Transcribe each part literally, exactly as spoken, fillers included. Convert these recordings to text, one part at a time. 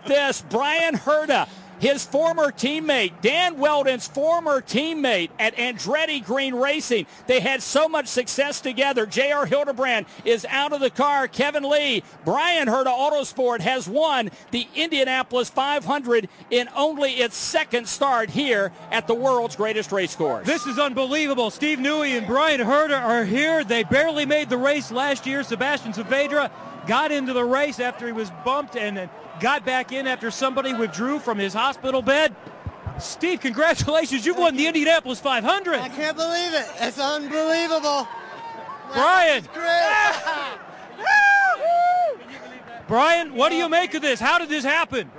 this? Bryan Herta, his former teammate, Dan Wheldon's former teammate at Andretti Green Racing. They had so much success together. J R. Hildebrand is out of the car. Kevin Lee, Bryan Herta Autosport has won the Indianapolis five hundred in only its second start here at the world's greatest race course. This is unbelievable. Steve Newey and Bryan Herta are here. They barely made the race last year. Sebastian Saavedra got into the race after he was bumped and got back in after somebody withdrew from his hospital bed. Steve, congratulations. You've won the Indianapolis five hundred. I can't believe it. It's unbelievable. Brian. Great. Brian, what do you make of this? How did this happen?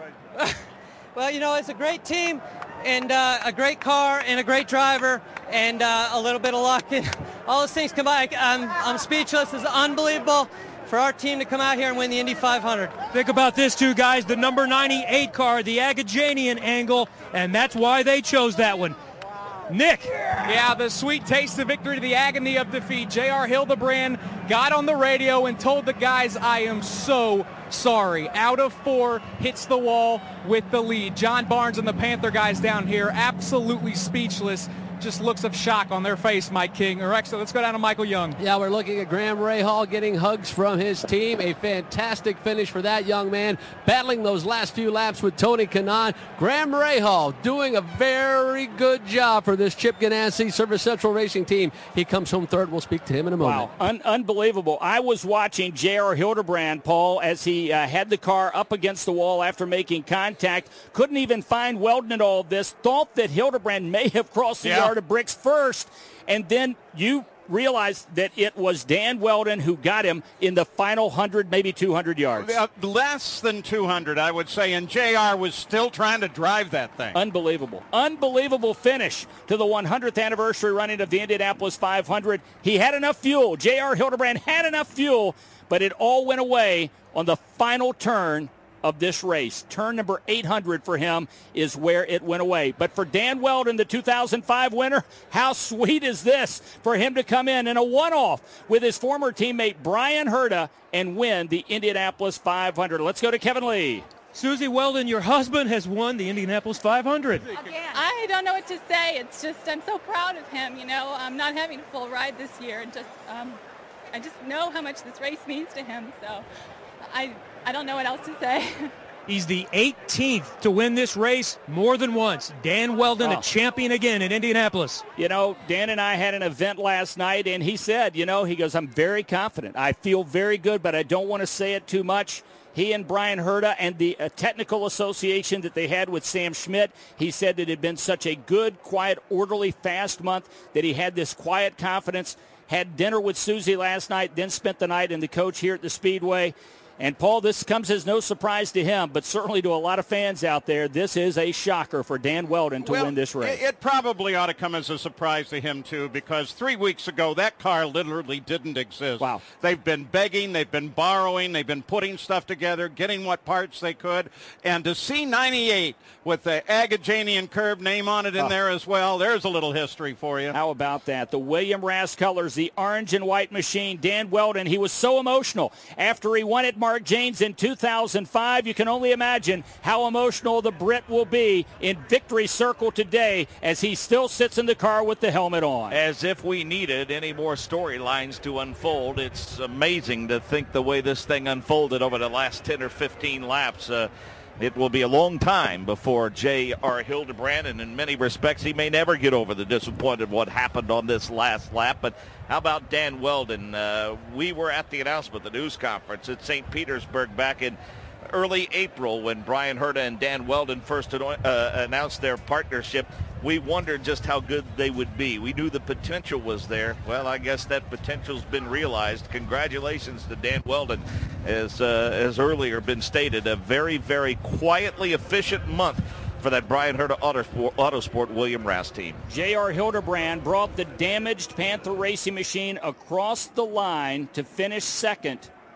Well, you know, it's a great team and uh, a great car and a great driver and uh, a little bit of luck. And all those things combined, I'm, I'm speechless. It's unbelievable for our team to come out here and win the Indy five hundred. Think about this, two guys, the number ninety-eight car, the Agajanian angle, and that's why they chose that one. Nick. Yeah, the sweet taste of victory, the agony of defeat. J R. Hildebrand got on the radio and told the guys, I am so sorry. Out of four, hits the wall with the lead. John Barnes and the Panther guys down here absolutely speechless. Just looks of shock on their face, Mike King. Or actually, let's go down to Michael Young. Yeah, we're looking at Graham Rahal getting hugs from his team. A fantastic finish for that young man, battling those last few laps with Tony Kanaan. Graham Rahal doing a very good job for this Chip Ganassi Service Central Racing team. He comes home third. We'll speak to him in a moment. Wow, Un- unbelievable. I was watching J R. Hildebrand, Paul, as he uh, had the car up against the wall after making contact. Couldn't even find Weldon in all of this. Thought that Hildebrand may have crossed the yeah. yard of bricks first, and then you realized that it was Dan Wheldon who got him in the final one hundred, maybe two hundred yards. Uh, less than two hundred, I would say, and J R was still trying to drive that thing. Unbelievable. Unbelievable finish to the one hundredth anniversary running of the Indianapolis five hundred. He had enough fuel. J R. Hildebrand had enough fuel, but it all went away on the final turn of this race. Turn number eight hundred for him is where it went away. But for Dan Wheldon, the two thousand five winner, how sweet is this for him to come in in a one-off with his former teammate Bryan Herta and win the Indianapolis five hundred. Let's go to Kevin Lee. Susie Weldon, your husband has won the Indianapolis five hundred. I don't know what to say. It's just I'm so proud of him. You know, I'm not having a full ride this year, and just um, I just know how much this race means to him. So I I don't know what else to say. He's the eighteenth to win this race more than once. Dan Wheldon, oh. a champion again in Indianapolis. You know, Dan and I had an event last night, and he said, you know, he goes, I'm very confident. I feel very good, but I don't want to say it too much. He and Bryan Herta and the uh, technical association that they had with Sam Schmidt, he said that it had been such a good, quiet, orderly, fast month that he had this quiet confidence, had dinner with Susie last night, then spent the night in the coach here at the Speedway. And, Paul, this comes as no surprise to him, but certainly to a lot of fans out there, this is a shocker for Dan Wheldon to well, win this race. It probably ought to come as a surprise to him, too, because three weeks ago, that car literally didn't exist. Wow. They've been begging, they've been borrowing, they've been putting stuff together, getting what parts they could. And to see ninety-eight with the Agajanian curb name on it in oh. there as well, there's a little history for you. How about that? The William Rast colors, the orange and white machine. Dan Wheldon, he was so emotional after he won it, Mark James, in two thousand five. You can only imagine how emotional the Brit will be in Victory Circle today as he still sits in the car with the helmet on. As if we needed any more storylines to unfold. It's amazing to think the way this thing unfolded over the last ten or fifteen laps. Uh, It will be a long time before J R. Hildebrand, and in many respects, he may never get over the disappointment of what happened on this last lap. But how about Dan Wheldon? Uh, we were at the announcement, the news conference at Saint Petersburg back in early April when Bryan Herta and Dan Wheldon first uh, announced their partnership. We wondered just how good they would be. We knew the potential was there. Well, I guess that potential's been realized. Congratulations to Dan Wheldon. As, uh, as earlier been stated, a very, very quietly efficient month for that Bryan Herta Autosport, Autosport William Rast team. J R. Hildebrand brought the damaged Panther racing machine across the line to finish second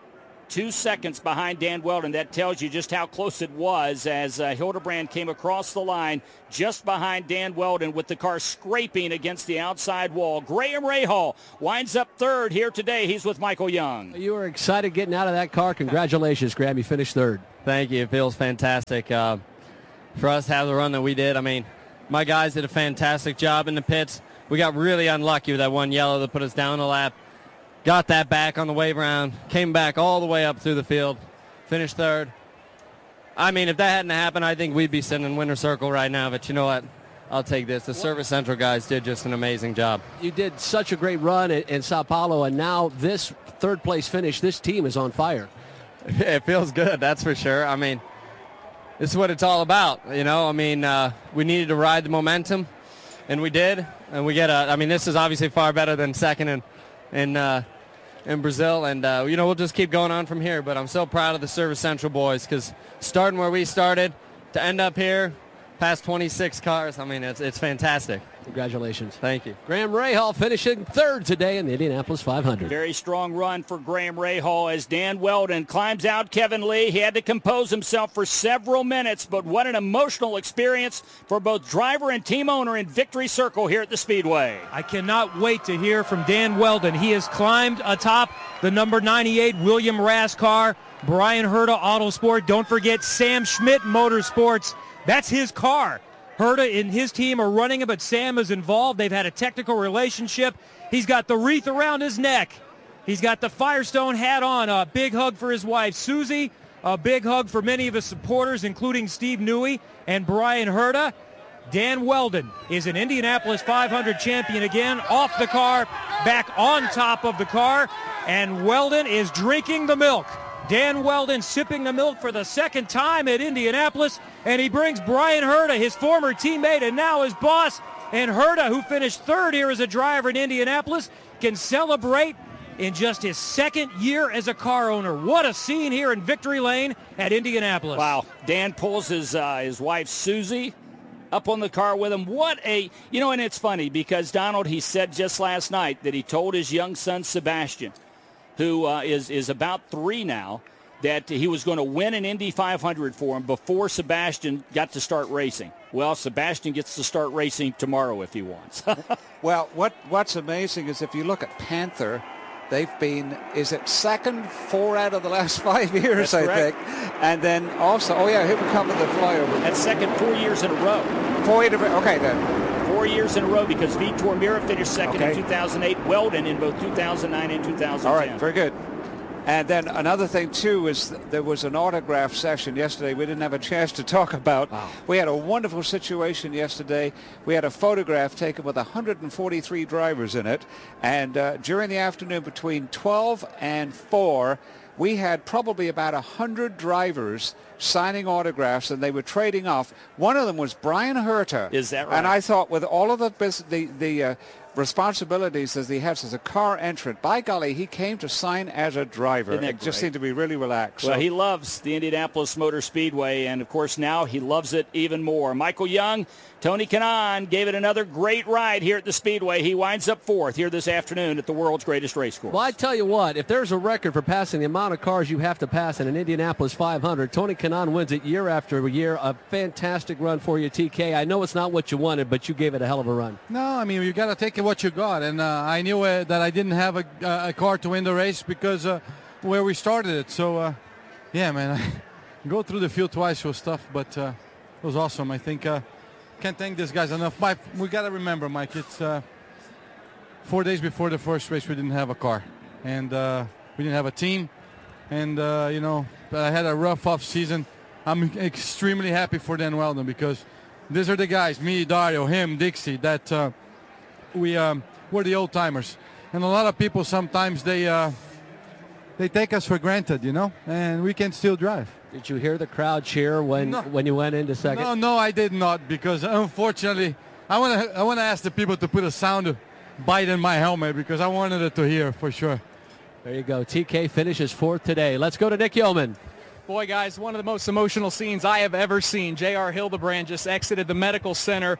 two seconds behind Dan Weldon. That tells you just how close it was as uh, Hildebrand came across the line just behind Dan Weldon with the car scraping against the outside wall. Graham Rahal winds up third here today. He's with Michael Young. You were excited getting out of that car. Congratulations, Graham. You finished third. Thank you. It feels fantastic uh, for us to have the run that we did. I mean, my guys did a fantastic job in the pits. We got really unlucky with that one yellow that put us down a lap. Got that back on the wave round. Came back all the way up through the field. Finished third. I mean, if that hadn't happened, I think we'd be sitting in winner's circle right now. But you know what? I'll take this. The Service Central guys did just an amazing job. You did such a great run in, in Sao Paulo, and now this third place finish, this team is on fire. It feels good, that's for sure. I mean, this is what it's all about, you know. I mean, uh, we needed to ride the momentum, and we did. And we get a, I mean, this is obviously far better than second in, in, uh, in Brazil. And, uh, you know, we'll just keep going on from here. But I'm so proud of the Service Central boys because starting where we started to end up here, past twenty-six cars, I mean, it's, it's fantastic. Congratulations. Thank you. Graham Rahal finishing third today in the Indianapolis five hundred. Very strong run for Graham Rahal as Dan Weldon climbs out Kevin Lee. He had to compose himself for several minutes, but what an emotional experience for both driver and team owner in Victory Circle here at the Speedway. I cannot wait to hear from Dan Weldon. He has climbed atop the number ninety-eight William Rass car. Brian Herta Autosport. Don't forget Sam Schmidt Motorsports. That's his car. Herta and his team are running it, but Sam is involved. They've had a technical relationship. He's got the wreath around his neck. He's got the Firestone hat on. A big hug for his wife, Susie. A big hug for many of his supporters, including Steve Newey and Brian Herta. Dan Weldon is an Indianapolis five hundred champion again, off the car, back on top of the car, and Weldon is drinking the milk. Dan Weldon sipping the milk for the second time at Indianapolis, and he brings Brian Herta, his former teammate and now his boss, and Herta, who finished third here as a driver in Indianapolis, can celebrate in just his second year as a car owner. What a scene here in Victory Lane at Indianapolis. Wow. Dan pulls his, uh, his wife, Susie, up on the car with him. What a, you know, and it's funny because, Donald, he said just last night that he told his young son, Sebastian, who uh, is, is about three now, that he was going to win an Indy five hundred for him before Sebastian got to start racing. Well, Sebastian gets to start racing tomorrow if he wants. Well, what what's amazing is if you look at Panther, they've been, is it second four out of the last five years, That's I correct. think. And then also, oh yeah, here we come with the flyover. That's second four years in a row. Four years, okay then. Four years in a row because Vitor Mira finished second Okay. in two thousand eight, Weldon in both two thousand nine and two thousand ten. All right, very good. And then another thing, too, is th- there was an autograph session yesterday we didn't have a chance to talk about. Wow. We had a wonderful situation yesterday. We had a photograph taken with one hundred forty-three drivers in it. And uh, during the afternoon between twelve and four, we had probably about one hundred drivers signing autographs, and they were trading off. One of them was Brian Herta. Is that right? And I thought with all of the bus- the, the uh, responsibilities as he has as a car entrant, by golly, he came to sign as a driver. Isn't that It just great? seemed to be really relaxed. Well, So- he loves the Indianapolis Motor Speedway, and, of course, now he loves it even more. Michael Young, Tony Kanaan gave it another great ride here at the Speedway. He winds up fourth here this afternoon at the world's greatest race course. Well, I tell you what, if there's a record for passing the amount of cars you have to pass in an Indianapolis five hundred, Tony Kanaan wins it year after year. A fantastic run for you, T K. I know it's not what you wanted, but you gave it a hell of a run. No, I mean, you got to take what you got. And uh, I knew uh, that I didn't have a, a car to win the race because uh, where we started it. So, uh, yeah, man, I go through the field twice was tough, but uh, it was awesome. I think uh, can't thank these guys enough. Mike, we got to remember, Mike, it's uh, four days before the first race we didn't have a car. And uh, we didn't have a team. And, uh, you know, I had a rough off season. I'm extremely happy for Dan Weldon because these are the guys, me, Dario, him, Dixie, that uh, we, um, we're the old timers. And a lot of people sometimes they uh, they take us for granted, you know, and we can still drive. Did you hear the crowd cheer when, No. when you went into second? No, no, I did not because unfortunately, I want to I want to ask the people to put a sound bite in my helmet because I wanted it to hear for sure. There you go. T K finishes fourth today. Let's go to Nick Yeoman. Boy, guys, one of the most emotional scenes I have ever seen. J R Hildebrand just exited the medical center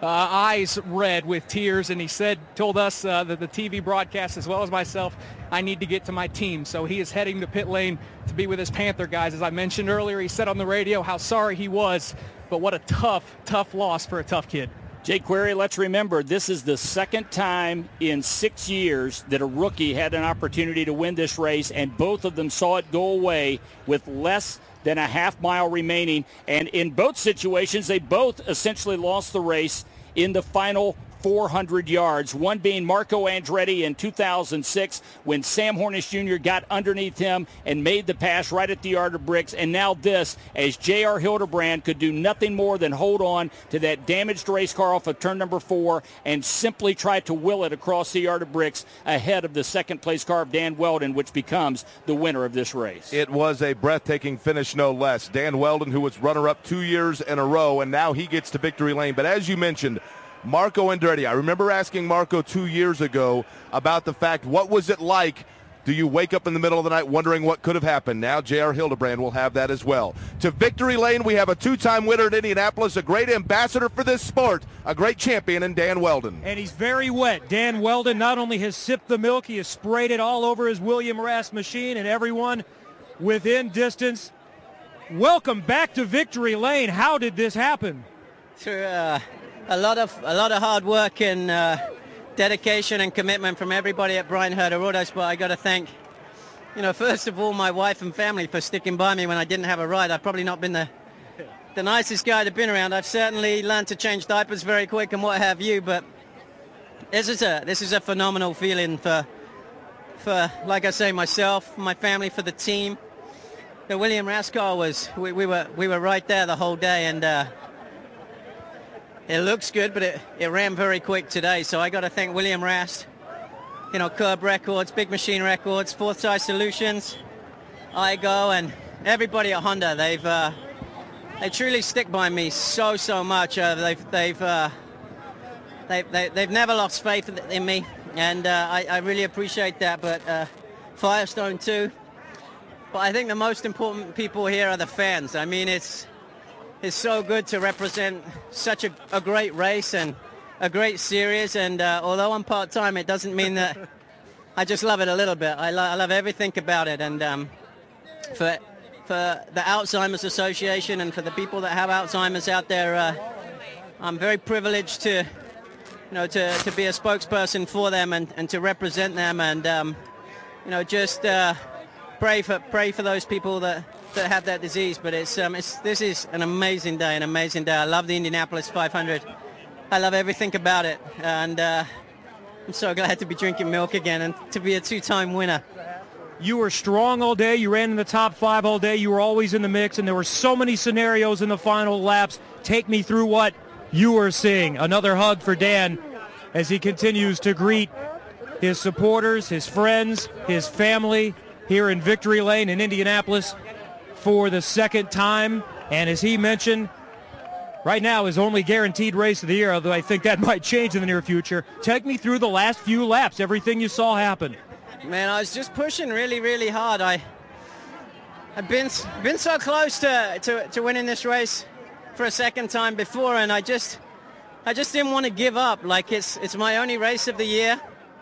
uh, eyes red with tears, and he said, told us uh, that the T V broadcast as well as myself, I need to get to my team. So he is heading to pit lane to be with his Panther guys. As I mentioned earlier, he said on the radio how sorry he was, but what a tough, tough loss for a tough kid. Jake Query, let's remember, this is the second time in six years that a rookie had an opportunity to win this race, and both of them saw it go away with less than a half mile remaining. And in both situations, they both essentially lost the race in the final four hundred yards, one being Marco Andretti in two thousand six when Sam Hornish Junior got underneath him and made the pass right at the yard of bricks, and now this as J R Hildebrand could do nothing more than hold on to that damaged race car off of turn number four and simply try to will it across the yard of bricks ahead of the second place car of Dan Weldon, which becomes the winner of this race. It was a breathtaking finish, no less. Dan Weldon, who was runner-up two years in a row, and now he gets to victory lane. But as you mentioned, Marco Andretti, I remember asking Marco two years ago about the fact, what was it like? Do you wake up in the middle of the night wondering what could have happened? Now J R Hildebrand will have that as well. To victory lane, we have a two-time winner in Indianapolis, a great ambassador for this sport, a great champion in Dan Weldon. And he's very wet. Dan Weldon not only has sipped the milk, he has sprayed it all over his William Rast machine, and everyone within distance. Welcome back to victory lane. How did this happen? Through uh, a lot of a lot of hard work and uh, dedication and commitment from everybody at Bryan Herta Autos. But I got to thank, you know, first of all, my wife and family for sticking by me when I didn't have a ride. I've probably not been the the nicest guy to been around. I've certainly learned to change diapers very quick and what have you. But this is a this is a phenomenal feeling for for like I say, myself, my family, for the team. The William Rast car was we, we were we were right there the whole day, and uh, it looks good, but it, it ran very quick today. So I got to thank William Rast, you know, Curb Records, Big Machine Records, Fourth Side Solutions, I G O, and everybody at Honda. They've uh, they truly stick by me so so much. Uh, they've they've uh, they, they they've never lost faith in me, and uh, I, I really appreciate that. But uh, Firestone too. But I think the most important people here are the fans. I mean, it's it's so good to represent such a, a great race and a great series. And uh, although I'm part-time, it doesn't mean that I just love it a little bit. I, lo I love everything about it. And um, for for the Alzheimer's Association and for the people that have Alzheimer's out there, uh, I'm very privileged to, you know, to, to be a spokesperson for them and, and to represent them. And, um, you know, just... Uh, Pray for pray for those people that, that have that disease. But it's um it's this is an amazing day, an amazing day. I love the Indianapolis five hundred. I love everything about it, and uh, I'm so glad to be drinking milk again and to be a two-time winner. You were strong all day. You ran in the top five all day. You were always in the mix, and there were so many scenarios in the final laps. Take me through what you were seeing. Another hug for Dan as he continues to greet his supporters, his friends, his family here in Victory Lane in Indianapolis for the second time. And as he mentioned, right now his only guaranteed race of the year, although I think that might change in the near future. Take me through the last few laps, everything you saw happen. Man, I was just pushing really, really hard. I, I've been been so close to, to, to winning this race for a second time before, and I just I just didn't want to give up. Like, it's it's my only race of the year,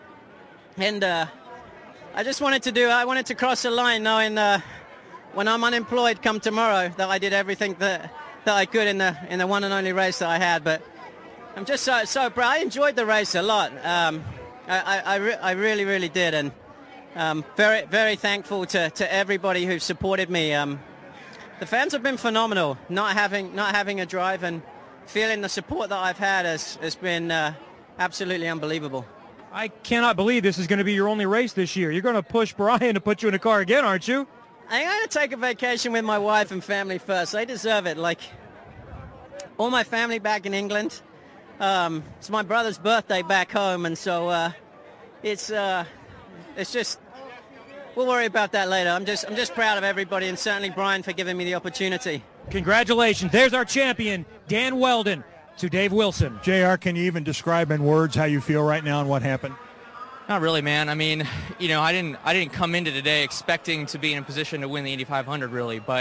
and uh, I just wanted to do, I wanted to cross the line knowing uh, when I'm unemployed come tomorrow that I did everything that, that I could in the in the one and only race that I had. But I'm just so, so proud. I enjoyed the race a lot. Um, I, I, I, re I really, really did. And um, very, very thankful to, to everybody who supported me. Um, the fans have been phenomenal. Not having, not having a drive and feeling the support that I've had has, has been uh, absolutely unbelievable. I cannot believe this is going to be your only race this year. You're going to push Brian to put you in a car again, aren't you? I'm going to take a vacation with my wife and family first. They deserve it. Like, all my family back in England. Um, it's my brother's birthday back home, and so uh, it's uh, it's just, we'll worry about that later. I'm just I'm just proud of everybody, and certainly Brian for giving me the opportunity. Congratulations. There's our champion, Dan Weldon. To Dave Wilson. J R, can you even describe in words how you feel right now and what happened? Not really, man. I mean, you know, I didn't I didn't come into today expecting to be in a position to win the Indy five hundred, really. But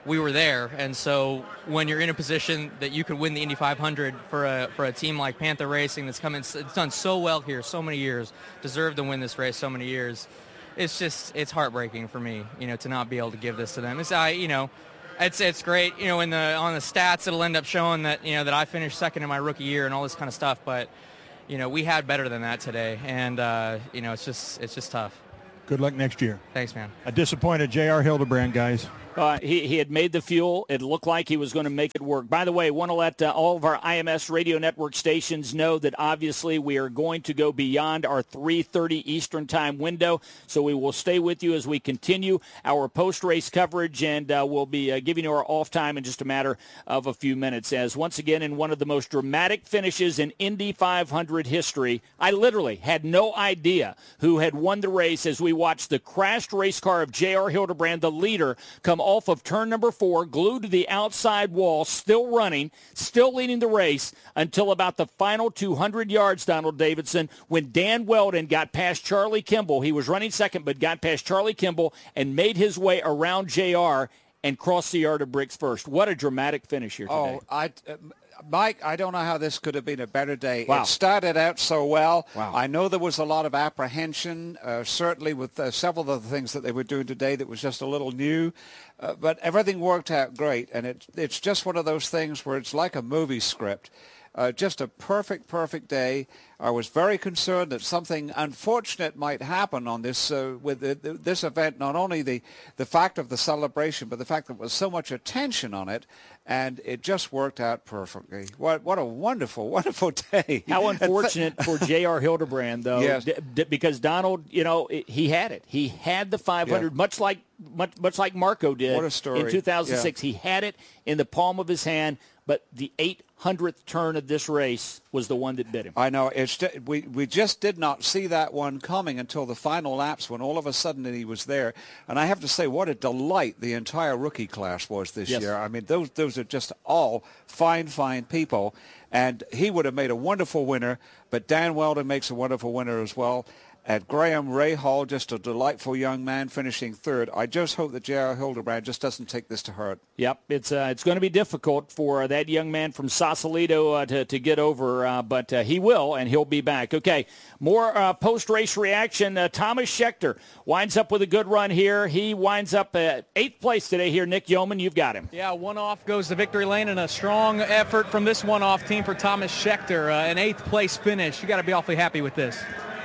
we were there. And so when you're in a position that you could win the Indy five hundred for a for a team like Panther Racing that's come in, it's done so well here so many years, deserved to win this race so many years, it's just, it's heartbreaking for me, you know, to not be able to give this to them. It's, I, you know, it's it's great, you know, in the on the stats it'll end up showing that, you know, that I finished second in my rookie year and all this kind of stuff, but, you know, we had better than that today, and, uh, you know, it's just it's just tough. Good luck next year. Thanks, man. A disappointed J R Hildebrand, guys. Uh, he, he had made the fuel. It looked like he was going to make it work. By the way, I want to let uh, all of our I M S radio network stations know that obviously we are going to go beyond our three thirty Eastern time window. So we will stay with you as we continue our post-race coverage, and uh, we'll be uh, giving you our off time in just a matter of a few minutes. As once again, in one of the most dramatic finishes in Indy five hundred history, I literally had no idea who had won the race as we watched the crashed race car of J R Hildebrand, the leader, come off of turn number four, glued to the outside wall, still running, still leading the race until about the final two hundred yards, Donald Davidson, when Dan Weldon got past Charlie Kimball. He was running second, but got past Charlie Kimball and made his way around J R and crossed the yard of bricks first. What a dramatic finish here today. Oh, I... Uh, Mike, I don't know how this could have been a better day. Wow. It started out so well. Wow. I know there was a lot of apprehension, uh, certainly with uh, several of the things that they were doing today that was just a little new. Uh, but everything worked out great, and it, it's just one of those things where it's like a movie script. Uh, just a perfect, perfect day. I was very concerned that something unfortunate might happen on this uh, with the, the, this event. Not only the the fact of the celebration, but the fact that there was so much attention on it, and it just worked out perfectly. What what a wonderful, wonderful day! How unfortunate for J R Hildebrand, though, Yes. d- d- because Donald, you know, he had it. He had the five hundred, Yeah. much like much, much like Marco did What a story. in two thousand six. Yeah. He had it in the palm of his hand, but the eight hundredth turn of this race was the one that bit him. I know. It's ju- we we just did not see that one coming until the final laps, when all of a sudden he was there. And I have to say, what a delight the entire rookie class was this Yes. year. I mean, those those are just all fine, fine people. And he would have made a wonderful winner, but Dan Weldon makes a wonderful winner as well. And Graham Rahal, just a delightful young man, finishing third. I just hope that J R Hildebrand just doesn't take this to heart. Yep, it's uh, it's going to be difficult for uh, that young man from Sausalito uh, to, to get over, uh, but uh, he will, and he'll be back. Okay, more uh, post-race reaction. Uh, Thomas Schechter winds up with a good run here. He winds up at eighth place today here. Nick Yeoman, you've got him. Yeah, one off goes to victory lane, and a strong effort from this one-off team for Thomas Schechter. Uh, an eighth place finish. You got to be awfully happy with this.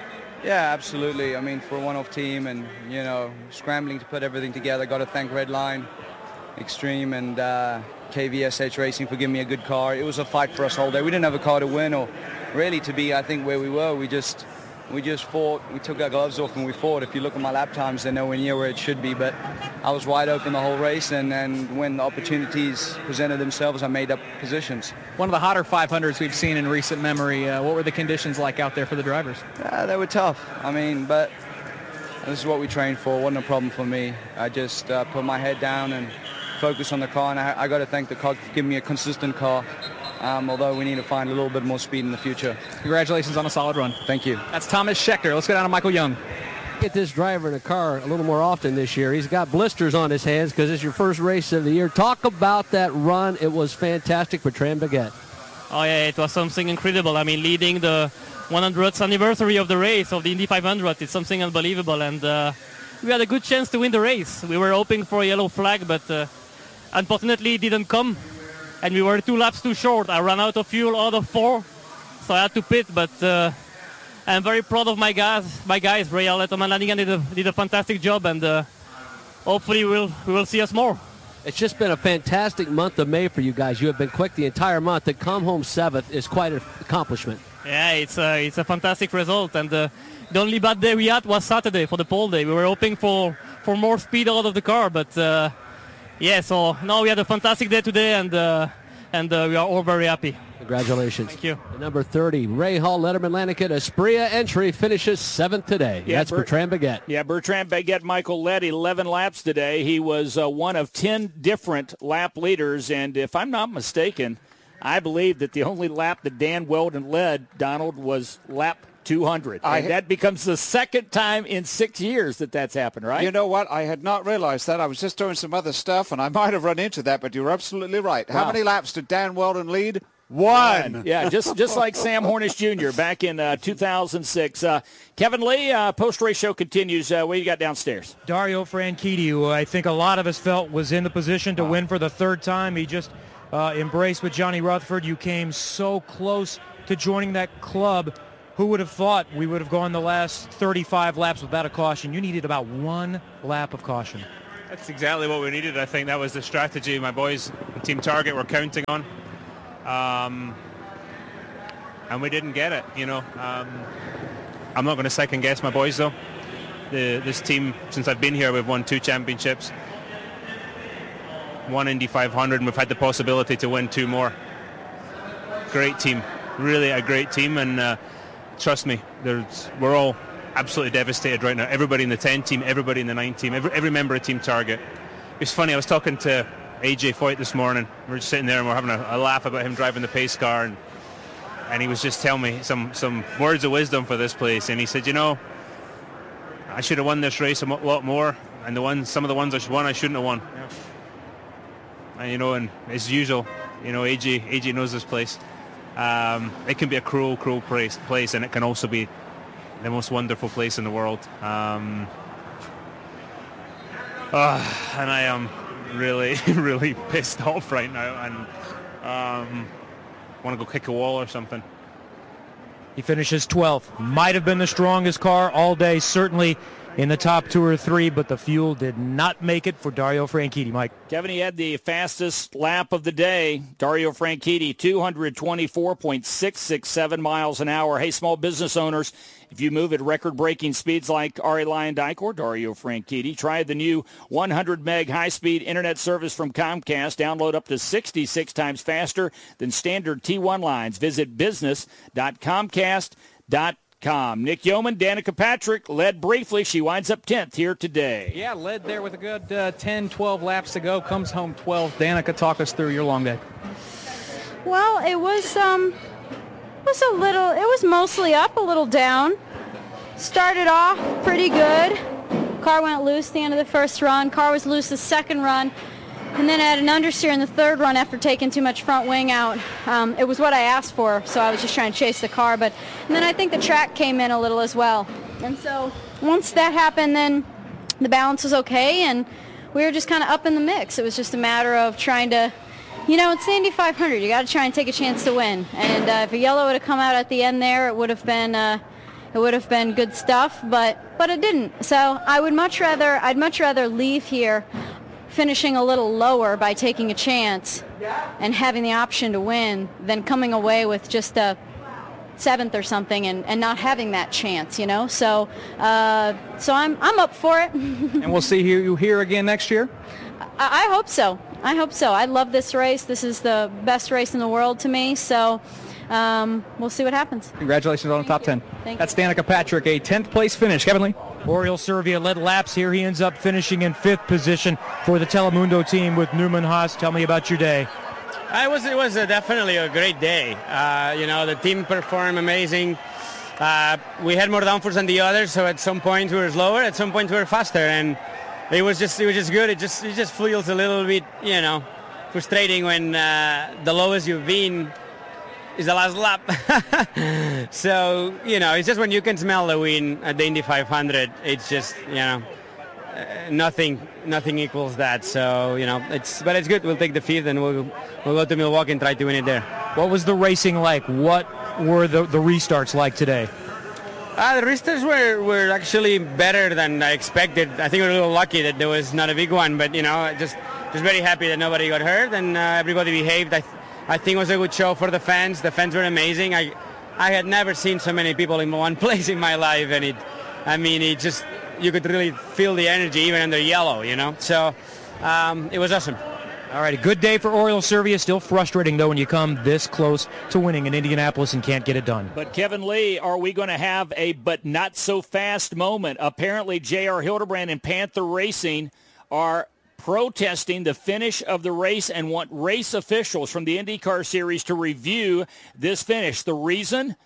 Yeah, absolutely. I mean, for a one-off team and, you know, scrambling to put everything together, got to thank Redline, Extreme, and uh, K V S H Racing for giving me a good car. It was a fight for us all day. We didn't have a car to win or really to be, I think, where we were. We just we just fought. We took our gloves off and we fought. If you look at my lap times, they're nowhere near where it should be. But I was wide open the whole race, and, and when the opportunities presented themselves, I made up positions. One of the hotter five hundreds we've seen in recent memory. Uh, what were the conditions like out there for the drivers? Yeah, they were tough. I mean, but this is what we trained for. It wasn't a problem for me. I just uh, put my head down and focused on the car, and I, I got to thank the car for giving me a consistent car, um, although we need to find a little bit more speed in the future. Congratulations on a solid run. Thank you. That's Thomas Schechter. Let's go down to Michael Young. Get this driver in a car a little more often this year. He's got blisters on his hands because it's your first race of the year. Talk about that run. It was fantastic for Bertrand Baguette. Oh, yeah, it was something incredible. I mean, leading the one hundredth anniversary of the race, of the Indy five hundred, it's something unbelievable. And uh, we had a good chance to win the race. We were hoping for a yellow flag, but uh, unfortunately it didn't come. And we were two laps too short. I ran out of fuel out of four, so I had to pit. But uh, I'm very proud of my guys. My guys, Ray Allet and Lanigan did a, did a fantastic job, and uh, hopefully we'll, we will see us more. It's just been a fantastic month of May for you guys. You have been quick the entire month. To come home seventh is quite an accomplishment. Yeah, it's a, it's a fantastic result. And uh, the only bad day we had was Saturday for the pole day. We were hoping for, for more speed out of the car, but uh, yeah, so now we had a fantastic day today, and uh, and uh, we are all very happy. Congratulations. Thank you. The number thirty, Ray Hall, Letterman Lanigan, Aspria entry, finishes seventh today. Yeah, That's Bert- Bertrand Baguette. Yeah, Bertrand Baguette, Michael led eleven laps today. He was uh, one of ten different lap leaders, and if I'm not mistaken, I believe that the only lap that Dan Weldon led, Donald, was lap two hundred. And I, that becomes the second time in six years that that's happened, right? You know what? I had not realized that. I was just doing some other stuff, and I might have run into that, but you're absolutely right. How Wow. many laps did Dan Weldon lead? One. Yeah, just just like Sam Hornish Junior back in uh, two thousand six. Uh, Kevin Lee, uh, post-race show continues. Uh, what you got downstairs? Dario Franchitti, who I think a lot of us felt was in the position to win for the third time. He just uh, embraced with Johnny Rutherford. You came so close to joining that club. Who would have thought we would have gone the last thirty-five laps without a caution? You needed about one lap of caution. That's exactly what we needed. I think that was the strategy my boys and Team Target were counting on. Um, and we didn't get it, you know. Um, I'm not going to second guess my boys, though. The, this team, since I've been here, we've won two championships, one Indy five hundred, and we've had the possibility to win two more. Great team, really a great team, and uh, trust me, there's, we're all absolutely devastated right now. Everybody in the ten team, everybody in the nine team, every, every member of Team Target. It's funny, I was talking to A J Foyt this morning. We were just sitting there and we we're having a, a laugh about him driving the pace car, and and he was just telling me some some words of wisdom for this place. And he said, you know, I should have won this race a mo- lot more, and the ones, some of the ones I should won, I shouldn't have won. Yeah. And you know, and as usual, you know, A J A J knows this place. Um, it can be a cruel, cruel place, place, and it can also be the most wonderful place in the world. Um, uh, and I am really, really pissed off right now, and um, want to go kick a wall or something. He finishes twelfth. Might have been the strongest car all day, certainly in the top two or three, but the fuel did not make it for Dario Franchitti. Mike. Kevin, he had the fastest lap of the day. Dario Franchitti, two twenty-four point six six seven miles an hour. Hey, small business owners, if you move at record-breaking speeds like Ari Lyondike or Dario Franchitti, try the new one hundred meg high-speed internet service from Comcast. Download up to sixty-six times faster than standard T one lines. Visit business dot comcast dot com. Nick Yeoman, Danica Patrick led briefly. She winds up tenth here today. Yeah, led there with a good uh, ten, twelve laps to go. Comes home twelfth. Danica, talk us through your long day. Well, it was um, it was a little. It was mostly up, a little down. Started off pretty good. Car went loose the end of the first run. Car was loose the second run. And then I had an understeer in the third run after taking too much front wing out. Um, it was what I asked for, so I was just trying to chase the car. But and then I think the track came in a little as well. And so once that happened, then the balance was okay, and we were just kind of up in the mix. It was just a matter of trying to, you know, it's the Indy five hundred. You got to try and take a chance to win. And uh, if a yellow would have come out at the end there, it would have been uh, it would have been good stuff. But but it didn't. So I would much rather I'd much rather leave here finishing a little lower by taking a chance and having the option to win than coming away with just a seventh or something and, and not having that chance, you know. So uh, so I'm I'm up for it. And we'll see you here again next year? I, I hope so. I hope so. I love this race. This is the best race in the world to me. So um, we'll see what happens. Congratulations on the top ten. Thank That's Danica Patrick, a tenth place finish. Kevin Lee. Oriol Servia led laps here. He ends up finishing in fifth position for the Telemundo team with Newman Haas. Tell me about your day. Uh, it was it was uh, definitely a great day. Uh, you know, the team performed amazing. Uh, we had more downforce than the others, so at some point we were slower, at some point we were faster, and it was just it was just good. It just it just feels a little bit, you know, frustrating when uh, the lowest you've been is the last lap. So, you know, it's just when you can smell the win at the Indy five hundred, it's just, you know, uh, nothing nothing equals that. So, you know, it's but it's good. We'll take the fifth and we'll we'll go to Milwaukee and try to win it there. What was the racing like? What were the, the restarts like today? Uh, the restarts were, were actually better than I expected. I think we were a little lucky that there was not a big one, but, you know, just just very happy that nobody got hurt and uh, everybody behaved. I, th- I think it was a good show for the fans. The fans were amazing. I I had never seen so many people in one place in my life, and it, I mean, it just, you could really feel the energy even under yellow, you know. So um, it was awesome. All right, a good day for Oriol Servia. Still frustrating, though, when you come this close to winning in Indianapolis and can't get it done. But, Kevin Lee, are we going to have a but-not-so-fast moment? Apparently, J R Hildebrand and Panther Racing are protesting the finish of the race and want race officials from the IndyCar Series to review this finish. The reason?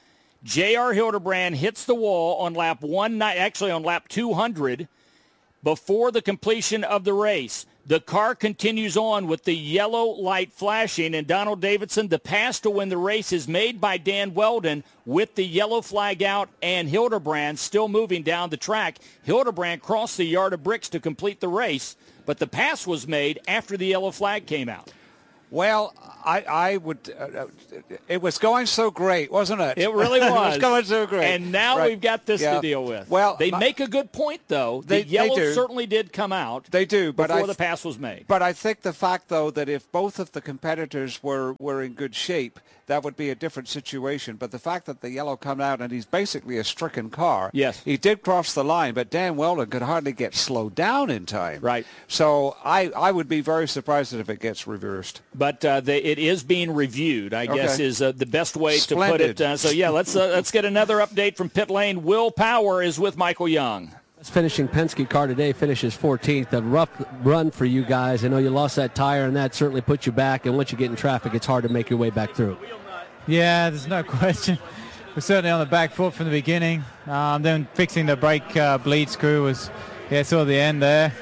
J R. Hildebrand hits the wall on lap one, actually on lap two hundred before the completion of the race. The car continues on with the yellow light flashing, and Donald Davidson, the pass to win the race is made by Dan Weldon with the yellow flag out and Hildebrand still moving down the track. Hildebrand crossed the yard of bricks to complete the race, but the pass was made after the yellow flag came out. Well, I, I would. Uh, it was going so great, wasn't it? It really was. It was going so great. And now right. we've got this yeah. to deal with. Well, they my, make a good point, though. The they, yellow they certainly did come out. They do, but before I th- the pass was made. But I think the fact, though, that if both of the competitors were, were in good shape, that would be a different situation. But the fact that the yellow come out and he's basically a stricken car. Yes. He did cross the line, but Dan Weldon could hardly get slowed down in time. Right. So I, I would be very surprised if it gets reversed. But uh, the, it is being reviewed, I okay. guess, is uh, the best way Splendid. to put it. Uh, so, yeah, let's uh, let's get another update from pit lane. Will Power is with Michael Young. This finishing Penske car today finishes fourteenth. A rough run for you guys. I know you lost that tire, and that certainly puts you back. And once you get in traffic, it's hard to make your way back through. Yeah, there's no question. We're certainly on the back foot from the beginning. Um, then fixing the brake uh, bleed screw was, yeah, sort of the end there.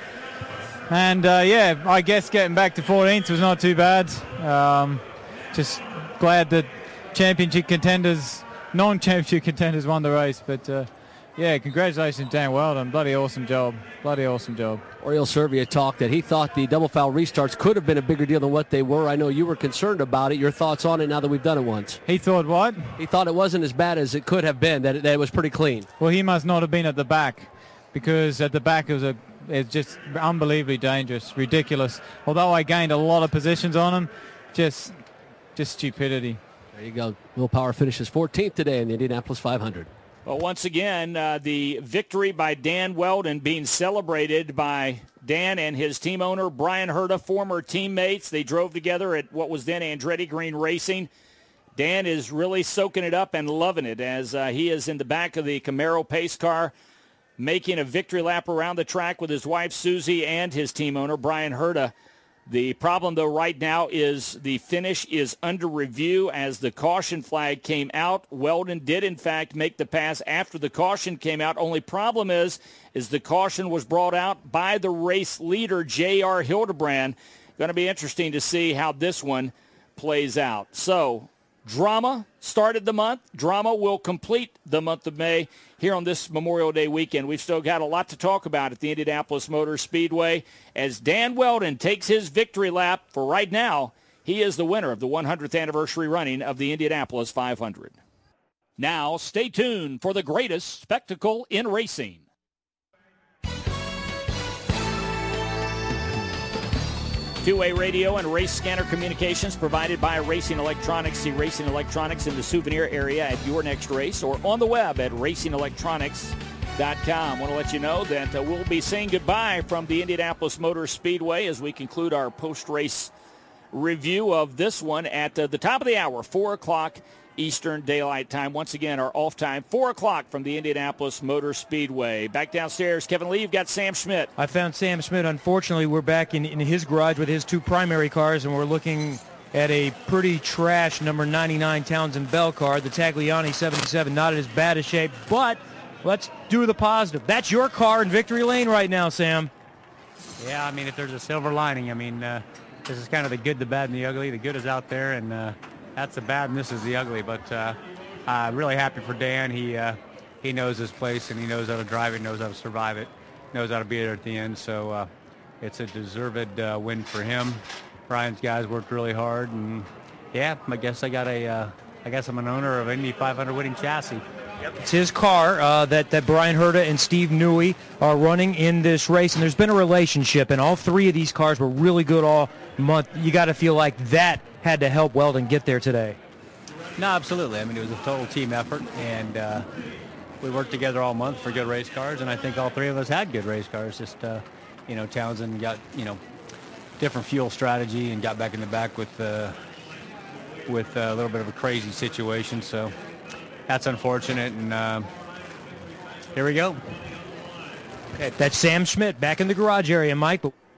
And, uh, yeah, I guess getting back to fourteenth was not too bad. Um, just glad that championship contenders, non-championship contenders won the race. But, uh, yeah, congratulations, Dan Weldon. Bloody awesome job. Bloody awesome job. Oriol Servia talked that he thought the double foul restarts could have been a bigger deal than what they were. I know you were concerned about it. Your thoughts on it now that we've done it once? He thought what? He thought it wasn't as bad as it could have been, that it, that it was pretty clean. Well, he must not have been at the back, because at the back it was a it's just unbelievably dangerous, ridiculous. Although I gained a lot of positions on him, just just stupidity. There you go. Will Power finishes fourteenth today in the Indianapolis five hundred. Well, once again, uh, the victory by Dan Weldon being celebrated by Dan and his team owner, Brian Herta, former teammates. They drove together at what was then Andretti Green Racing. Dan is really soaking it up and loving it as uh, he is in the back of the Camaro pace car, making a victory lap around the track with his wife, Susie, and his team owner, Brian Herta. The problem, though, right now is the finish is under review as the caution flag came out. Weldon did, in fact, make the pass after the caution came out. Only problem is, is the caution was brought out by the race leader, J R. Hildebrand. Going to be interesting to see how this one plays out. So, drama started the month. Drama will complete the month of May here on this Memorial Day weekend. We've still got a lot to talk about at the Indianapolis Motor Speedway as Dan Weldon takes his victory lap. For right now, he is the winner of the one hundredth anniversary running of the Indianapolis five hundred. Now, stay tuned for the greatest spectacle in racing. Two-way radio and race scanner communications provided by Racing Electronics. See Racing Electronics in the souvenir area at your next race or on the web at racing electronics dot com. I want to let you know that uh, we'll be saying goodbye from the Indianapolis Motor Speedway as we conclude our post-race review of this one at uh, the top of the hour, four o'clock Eastern Daylight Time. Once again, our off time, four o'clock from the Indianapolis Motor Speedway. Back downstairs, Kevin Lee, you've got Sam Schmidt. I found Sam Schmidt. Unfortunately, we're back in, in his garage with his two primary cars, and we're looking at a pretty trash number ninety-nine Townsend Bell car. The Tagliani seventy-seven, not in as bad a shape, but let's do the positive. That's your car in victory lane right now, Sam. Yeah, I mean, if there's a silver lining, I mean, uh, this is kind of the good, the bad, and the ugly. The good is out there, and uh, that's the bad, and this is the ugly. But uh, I'm really happy for Dan. He uh, he knows his place, and he knows how to drive it, knows how to survive it, knows how to be there at the end. So uh, it's a deserved uh, win for him. Brian's guys worked really hard, and yeah, I guess I got a, uh, I guess I'm an owner of Indy five hundred winning chassis. Yep. It's his car uh, that, that Brian Herta and Steve Newey are running in this race, and there's been a relationship, and all three of these cars were really good all month. You got to feel like that had to help Weldon get there today. No, absolutely. I mean, it was a total team effort, and uh, we worked together all month for good race cars, and I think all three of us had good race cars. Just, uh, you know, Townsend got, you know, different fuel strategy and got back in the back with, uh, with a little bit of a crazy situation, so that's unfortunate, and uh, here we go. Okay, that's Sam Schmidt back in the garage area, Mike.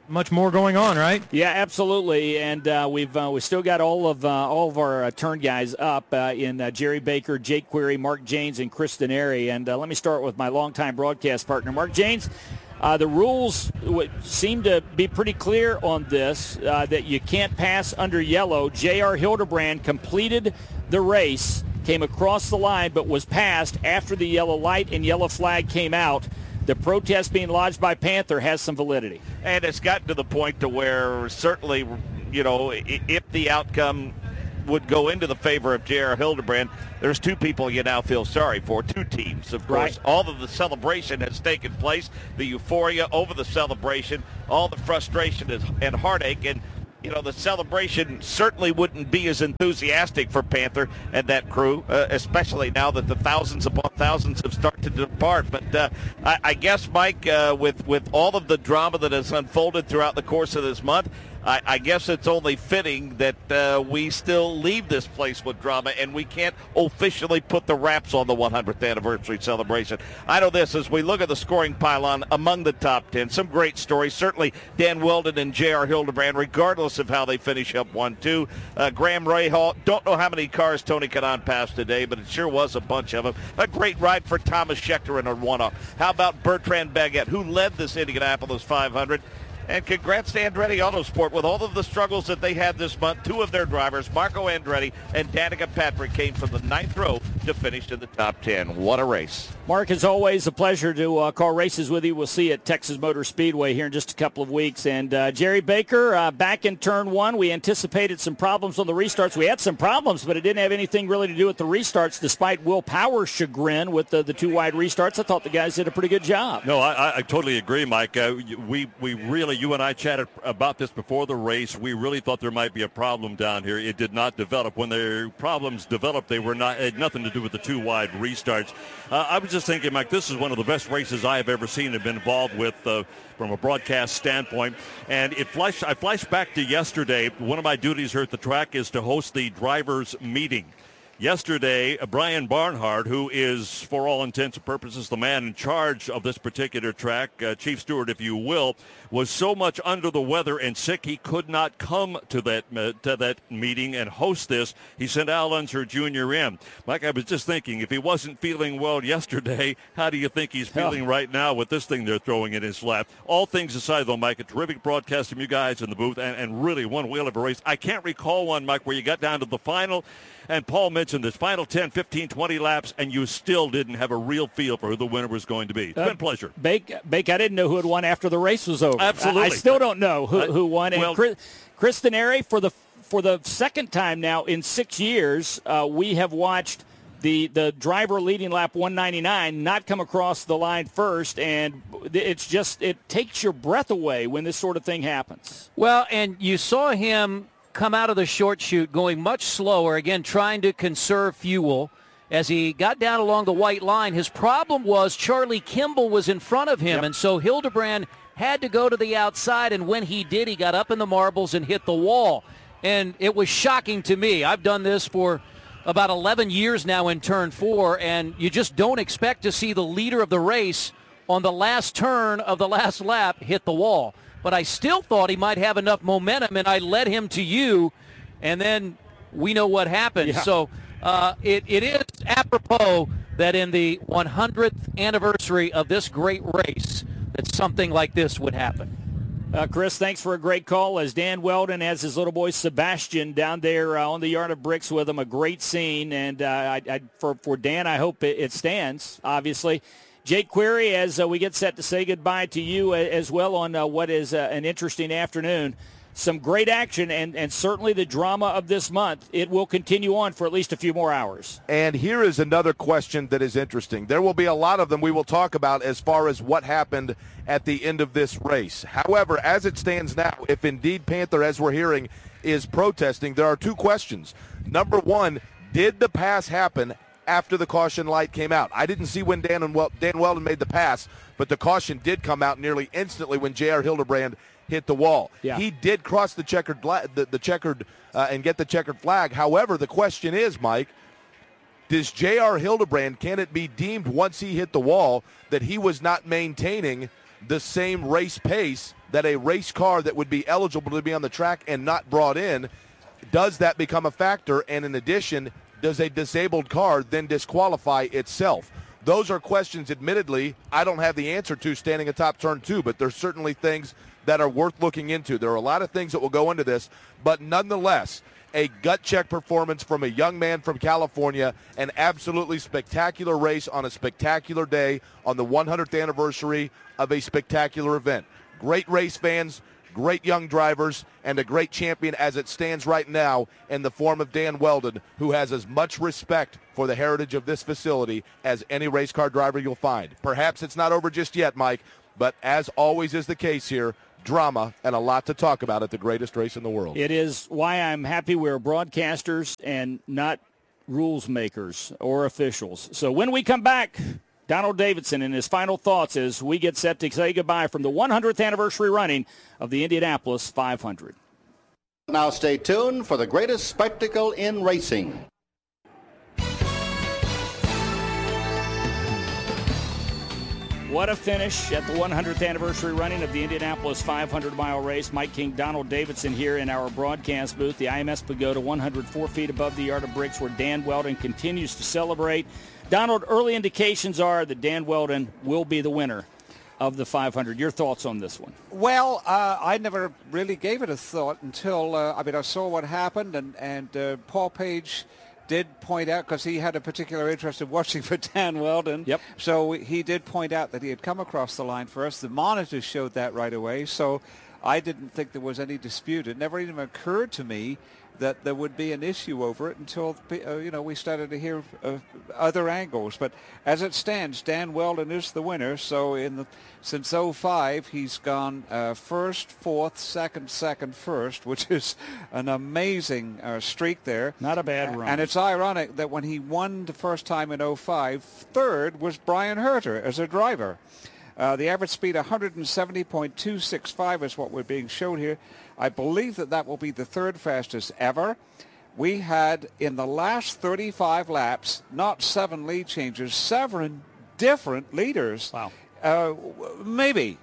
much more going on, right? Yeah, absolutely. And uh, we've uh, we've still got all of uh, all of our uh, turn guys up uh, in uh, Jerry Baker, Jake Query, Mark Janes, and Chris Denary. And uh, let me start with my longtime broadcast partner, Mark Janes. Uh, the rules w- seem to be pretty clear on this, uh, that you can't pass under yellow. J R. Hildebrand completed the race, came across the line, but was passed after the yellow light and yellow flag came out. The protest being lodged by Panther has some validity. And it's gotten to the point to where certainly, you know, if the outcome would go into the favor of J R. Hildebrand, there's two people you now feel sorry for, two teams. Of course, right. All of the celebration has taken place, the euphoria over the celebration, all the frustration and heartache, and you know, the celebration certainly wouldn't be as enthusiastic for Panther and that crew, uh, especially now that the thousands upon thousands have started to depart. But uh, I, I guess, Mike, uh, with, with all of the drama that has unfolded throughout the course of this month, I, I guess it's only fitting that uh, we still leave this place with drama, and we can't officially put the wraps on the one hundredth anniversary celebration. I know this, as we look at the scoring pylon among the top ten, some great stories. Certainly Dan Weldon and J R. Hildebrand, regardless of how they finish up one two. Uh, Graham Rahal, don't know how many cars Tony Kanaan passed today, but it sure was a bunch of them. A great ride for Thomas Schechter in a one-off. How about Bertrand Baguette, who led this Indianapolis five hundred? And congrats to Andretti Autosport with all of the struggles that they had this month. Two of their drivers, Marco Andretti and Danica Patrick, came from the ninth row to finish in the top ten. What a race. Mark, it's always a pleasure to uh, call races with you. We'll see you at Texas Motor Speedway here in just a couple of weeks. And uh, Jerry Baker, uh, back in turn one, we anticipated some problems on the restarts. We had some problems, but it didn't have anything really to do with the restarts, despite Will Power's chagrin with the, the two wide restarts. I thought the guys did a pretty good job. No, I, I totally agree, Mike. Uh, we, we really, you and I chatted about this before the race. We really thought there might be a problem down here. It did not develop. When their problems developed, they were not had nothing to do with the two wide restarts. Uh, I was just thinking, Mike, this is one of the best races I have ever seen and been involved with uh, from a broadcast standpoint. And it flash, I flashed back to yesterday. One of my duties here at the track is to host the drivers' meeting. Yesterday, Brian Barnhart, who is, for all intents and purposes, the man in charge of this particular track, uh, Chief Stewart, if you will, was so much under the weather and sick he could not come to that uh, to that meeting and host this. He sent Al Unser Junior in. Mike, I was just thinking, if he wasn't feeling well yesterday, how do you think he's feeling right now with this thing they're throwing in his lap? All things aside, though, Mike, a terrific broadcast from you guys in the booth, and, and really one whale of a race. I can't recall one, Mike, where you got down to the final, and Paul mentioned this final ten, fifteen, twenty laps, and you still didn't have a real feel for who the winner was going to be. It's uh, been a pleasure. Bake, Bake, I didn't know who had won after the race was over. Absolutely. I, I still don't know who, uh, who won. And well, Chris, Chris Denary, for the for the second time now in six years, uh, we have watched the the driver leading lap one ninety-nine not come across the line first, and it's just, it takes your breath away when this sort of thing happens. Well, and you saw him come out of the short chute going much slower, again trying to conserve fuel. As he got down along the white line, his problem was Charlie Kimball was in front of him, yep. and so Hildebrand had to go to the outside, and when he did, he got up in the marbles and hit the wall. And it was shocking to me. I've done this for about eleven years now in turn four, and you just don't expect to see the leader of the race on the last turn of the last lap hit the wall. But I still thought he might have enough momentum, and I led him to you, and then we know what happened. Yeah. So uh, it, it is apropos that in the one hundredth anniversary of this great race that something like this would happen. Uh, Chris, thanks for a great call. As Dan Weldon has his little boy Sebastian down there uh, on the Yard of Bricks with him, a great scene. And uh, I, I, for, for Dan, I hope it, it stands, obviously. Jake Query, as uh, we get set to say goodbye to you as well on uh, what is uh, an interesting afternoon. Some great action, and, and certainly the drama of this month. It will continue on for at least a few more hours. And here is another question that is interesting. There will be a lot of them we will talk about as far as what happened at the end of this race. However, as it stands now, if indeed Panther, as we're hearing, is protesting, there are two questions. Number one, did the pass happen after the caution light came out? I didn't see when Dan, and Wel- Dan Weldon made the pass, but the caution did come out nearly instantly when J R. Hildebrand hit the wall. Yeah. He did cross the checkered the, the checkered uh, and get the checkered flag. However, the question is, Mike, does J R. Hildebrand, can it be deemed once he hit the wall that he was not maintaining the same race pace that a race car that would be eligible to be on the track and not brought in, does that become a factor? And in addition, does a disabled car then disqualify itself? Those are questions, admittedly, I don't have the answer to standing atop turn two, but there's certainly things that are worth looking into. There are a lot of things that will go into this, but nonetheless, a gut check performance from a young man from California, an absolutely spectacular race on a spectacular day on the one hundredth anniversary of a spectacular event. Great race fans, great young drivers, and a great champion as it stands right now in the form of Dan Wheldon, who has as much respect for the heritage of this facility as any race car driver you'll find. Perhaps it's not over just yet, Mike, but as always is the case here, drama and a lot to talk about at the greatest race in the world. It is why I'm happy we're broadcasters and not rules makers or officials. So when we come back, Donald Davidson and his final thoughts as we get set to say goodbye from the one hundredth anniversary running of the Indianapolis five hundred. Now stay tuned for the greatest spectacle in racing. What a finish at the one hundredth anniversary running of the Indianapolis five hundred mile race. Mike King, Donald Davidson here in our broadcast booth. The I M S Pagoda one hundred four feet above the Yard of Bricks where Dan Wheldon continues to celebrate. Donald, early indications are that Dan Wheldon will be the winner of the five hundred. Your thoughts on this one? Well, uh, I never really gave it a thought until, uh, I mean, I saw what happened, and, and uh, Paul Page did point out, because he had a particular interest in watching for Dan Wheldon. Yep. So he did point out that he had come across the line first. The monitors showed that right away. So I didn't think there was any dispute. It never even occurred to me that there would be an issue over it until, uh, you know, we started to hear uh, other angles. But as it stands, Dan Wheldon is the winner. So in the since oh five, he's gone uh, first, fourth, second, second, first, which is an amazing uh, streak there. Not a bad run. And it's ironic that when he won the first time in oh five, third was Brian Herter as a driver. Uh, the average speed one seventy point two six five is what we're being shown here. I believe that that will be the third fastest ever. We had, in the last thirty-five laps, not seven lead changes, seven different leaders. Wow. Uh, maybe.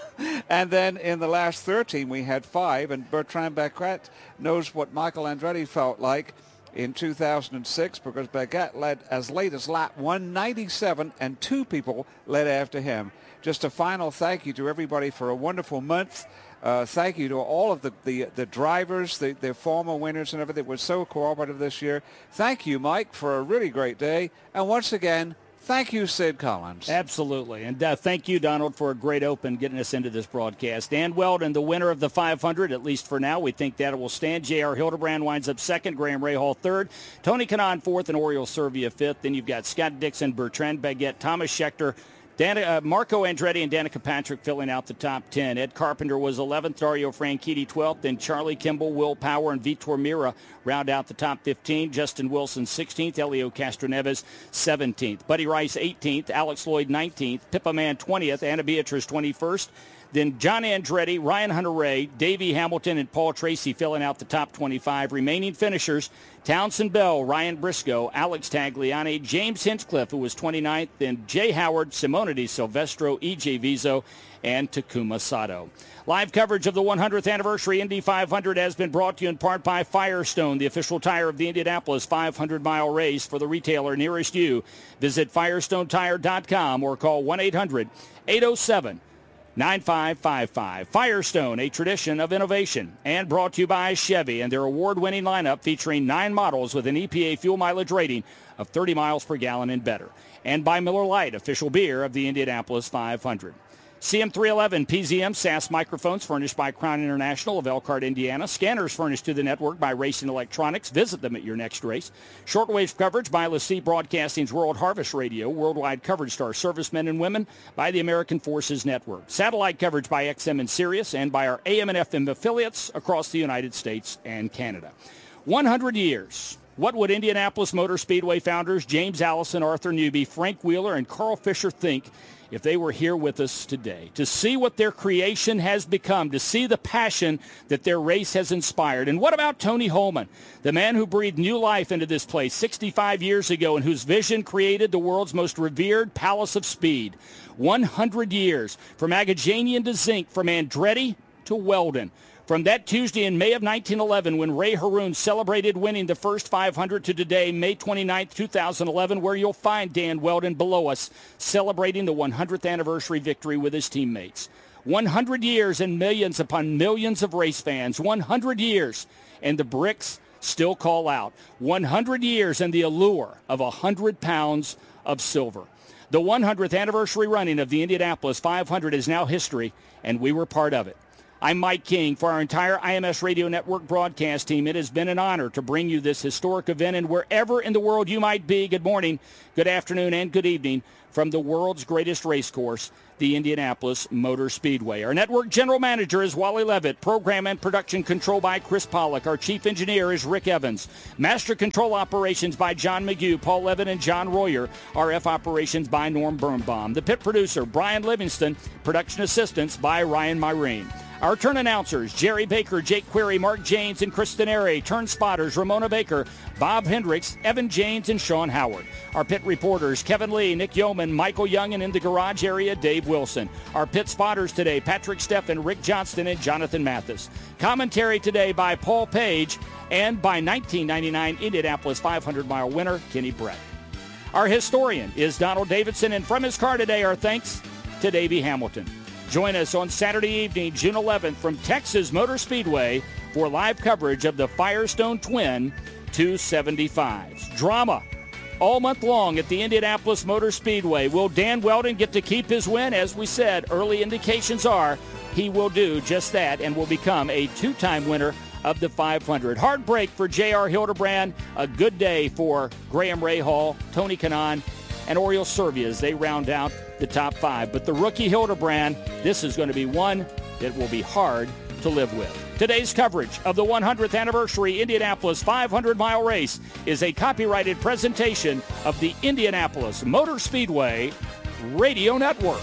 And then in the last thirteen, we had five, and Bertrand Baguette knows what Michael Andretti felt like in two thousand six, because Baguette led as late as lap one ninety-seven, and two people led after him. Just a final thank you to everybody for a wonderful month. Uh, thank you to all of the, the, the drivers, the, the former winners and everything. It was so cooperative this year. Thank you, Mike, for a really great day. And once again, thank you, Sid Collins. Absolutely. And uh, thank you, Donald, for a great open getting us into this broadcast. Dan Wheldon, the winner of the five hundred, at least for now. We think that will stand. J R Hildebrand winds up second. Graham Rahal third. Tony Kanaan fourth, and Oriol Servia fifth. Then you've got Scott Dixon, Bertrand Baguette, Thomas Schechter, Dan, uh, Marco Andretti and Danica Patrick filling out the top ten. Ed Carpenter was eleventh, Dario Franchitti twelfth, then Charlie Kimball, Will Power, and Vitor Mira round out the top fifteen. Justin Wilson sixteenth, Elio Castroneves seventeenth, Buddy Rice eighteenth, Alex Lloyd nineteenth, Pippa Mann twentieth, Anna Beatrice twenty-first. Then John Andretti, Ryan Hunter-Reay, Davey Hamilton, and Paul Tracy filling out the top twenty-five. Remaining finishers, Townsend Bell, Ryan Briscoe, Alex Tagliani, James Hinchcliffe, who was twenty-ninth, then Jay Howard, Simone Di Silvestro, E J Vizo, and Takuma Sato. Live coverage of the one hundredth anniversary Indy five hundred has been brought to you in part by Firestone, the official tire of the Indianapolis five hundred mile race. For the retailer nearest you, visit firestone tire dot com or call one eight hundred eight oh seven nine five five five. Firestone, a tradition of innovation. And brought to you by Chevy and their award-winning lineup featuring nine models with an E P A fuel mileage rating of thirty miles per gallon and better. And by Miller Lite, official beer of the Indianapolis five hundred. C M three eleven P Z M S A S microphones furnished by Crown International of Elkhart, Indiana. Scanners furnished to the network by Racing Electronics. Visit them at your next race. Shortwave coverage by LaCie Broadcasting's World Harvest Radio. Worldwide coverage to our servicemen and women by the American Forces Network. Satellite coverage by X M and Sirius and by our A M and F M affiliates across the United States and Canada. one hundred years What would Indianapolis Motor Speedway founders James Allison, Arthur Newby, Frank Wheeler, and Carl Fisher think if they were here with us today? To see what their creation has become, to see the passion that their race has inspired. And what about Tony Holman, the man who breathed new life into this place sixty-five years ago and whose vision created the world's most revered palace of speed? one hundred years, from Agajanian to Zink, from Andretti to Weldon. From that Tuesday in May of nineteen eleven when Ray Haroon celebrated winning the first five hundred to today, May twenty-ninth, two thousand eleven, where you'll find Dan Weldon below us celebrating the one hundredth anniversary victory with his teammates. one hundred years and millions upon millions of race fans. one hundred years and the bricks still call out. one hundred years and the allure of one hundred pounds of silver. The one hundredth anniversary running of the Indianapolis five hundred is now history, and we were part of it. I'm Mike King. For our entire I M S Radio Network broadcast team, it has been an honor to bring you this historic event, and wherever in the world you might be, good morning, good afternoon, and good evening from the world's greatest race course, the Indianapolis Motor Speedway. Our network general manager is Wally Levitt. Program and production control by Chris Pollock. Our chief engineer is Rick Evans. Master control operations by John McGew, Paul Levitt, and John Royer. R F operations by Norm Birnbaum. The pit producer, Brian Livingston. Production assistance by Ryan Myrene. Our turn announcers, Jerry Baker, Jake Query, Mark Janes, and Kristen Airy. Turn spotters, Ramona Baker, Bob Hendricks, Evan Janes, and Sean Howard. Our pit reporters, Kevin Lee, Nick Yeoman, Michael Young, and in the garage area, Dave Wilson. Our pit spotters today, Patrick Steffen, Rick Johnston, and Jonathan Mathis. Commentary today by Paul Page and by nineteen ninety-nine Indianapolis five hundred mile winner, Kenny Brett. Our historian is Donald Davidson, and from his car today, our thanks to Davey Hamilton. Join us on Saturday evening, June eleventh, from Texas Motor Speedway for live coverage of the Firestone Twin two seventy-fives. Drama all month long at the Indianapolis Motor Speedway. Will Dan Weldon get to keep his win? As we said, early indications are he will do just that and will become a two-time winner of the five hundred. Hard break for J R Hildebrand. A good day for Graham Rahal, Tony Kanaan, and Oriol Servia as they round out the top five. But the rookie Hildebrand, this is going to be one that will be hard to live with. Today's coverage of the one hundredth anniversary Indianapolis five hundred mile race is a copyrighted presentation of the Indianapolis Motor Speedway Radio Network.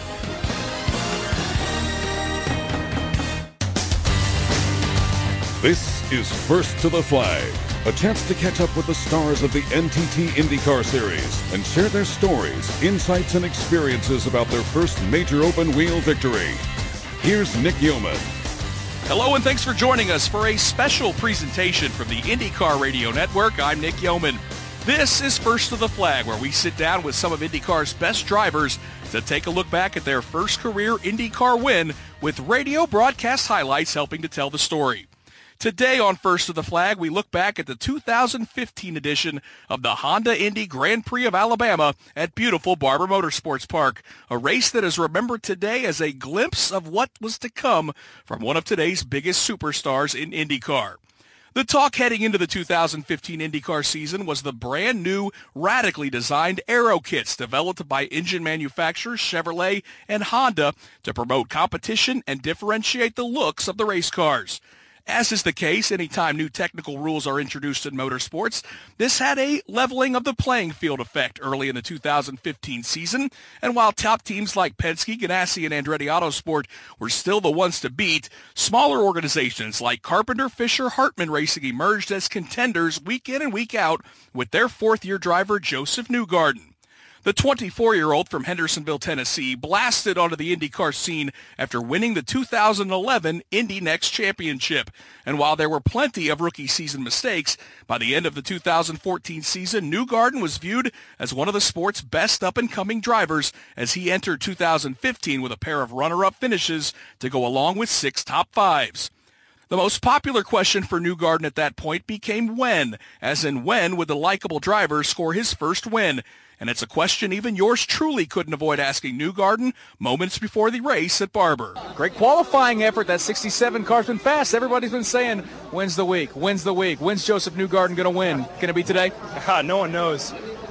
This is First to the Flag, a chance to catch up with the stars of the N T T IndyCar Series and share their stories, insights, and experiences about their first major open-wheel victory. Here's Nick Yeoman. Hello, and thanks for joining us for a special presentation from the IndyCar Radio Network. I'm Nick Yeoman. This is First to the Flag, where we sit down with some of IndyCar's best drivers to take a look back at their first career IndyCar win, with radio broadcast highlights helping to tell the story. Today on First to the Flag, we look back at the two thousand fifteen edition of the Honda Indy Grand Prix of Alabama at beautiful Barber Motorsports Park, a race that is remembered today as a glimpse of what was to come from one of today's biggest superstars in IndyCar. The talk heading into the two thousand fifteen IndyCar season was the brand new, radically designed aero kits developed by engine manufacturers Chevrolet and Honda to promote competition and differentiate the looks of the race cars. As is the case anytime new technical rules are introduced in motorsports, this had a leveling of the playing field effect early in the two thousand fifteen season, and while top teams like Penske, Ganassi, and Andretti Autosport were still the ones to beat, smaller organizations like Carpenter, Fisher, Hartman Racing emerged as contenders week in and week out with their fourth-year driver Joseph Newgarden. The twenty-four-year-old from Hendersonville, Tennessee, blasted onto the IndyCar scene after winning the two thousand eleven Indy Next Championship. And while there were plenty of rookie season mistakes, by the end of the two thousand fourteen season, Newgarden was viewed as one of the sport's best up-and-coming drivers as he entered two thousand fifteen with a pair of runner-up finishes to go along with six top fives. The most popular question for Newgarden at that point became when, as in when would the likable driver score his first win? And it's a question even yours truly couldn't avoid asking Newgarden moments before the race at Barber. Great qualifying effort. That sixty-seven car's been fast. Everybody's been saying, when's the week? When's the week? When's Joseph Newgarden going to win? Going to be today? Uh, no one knows.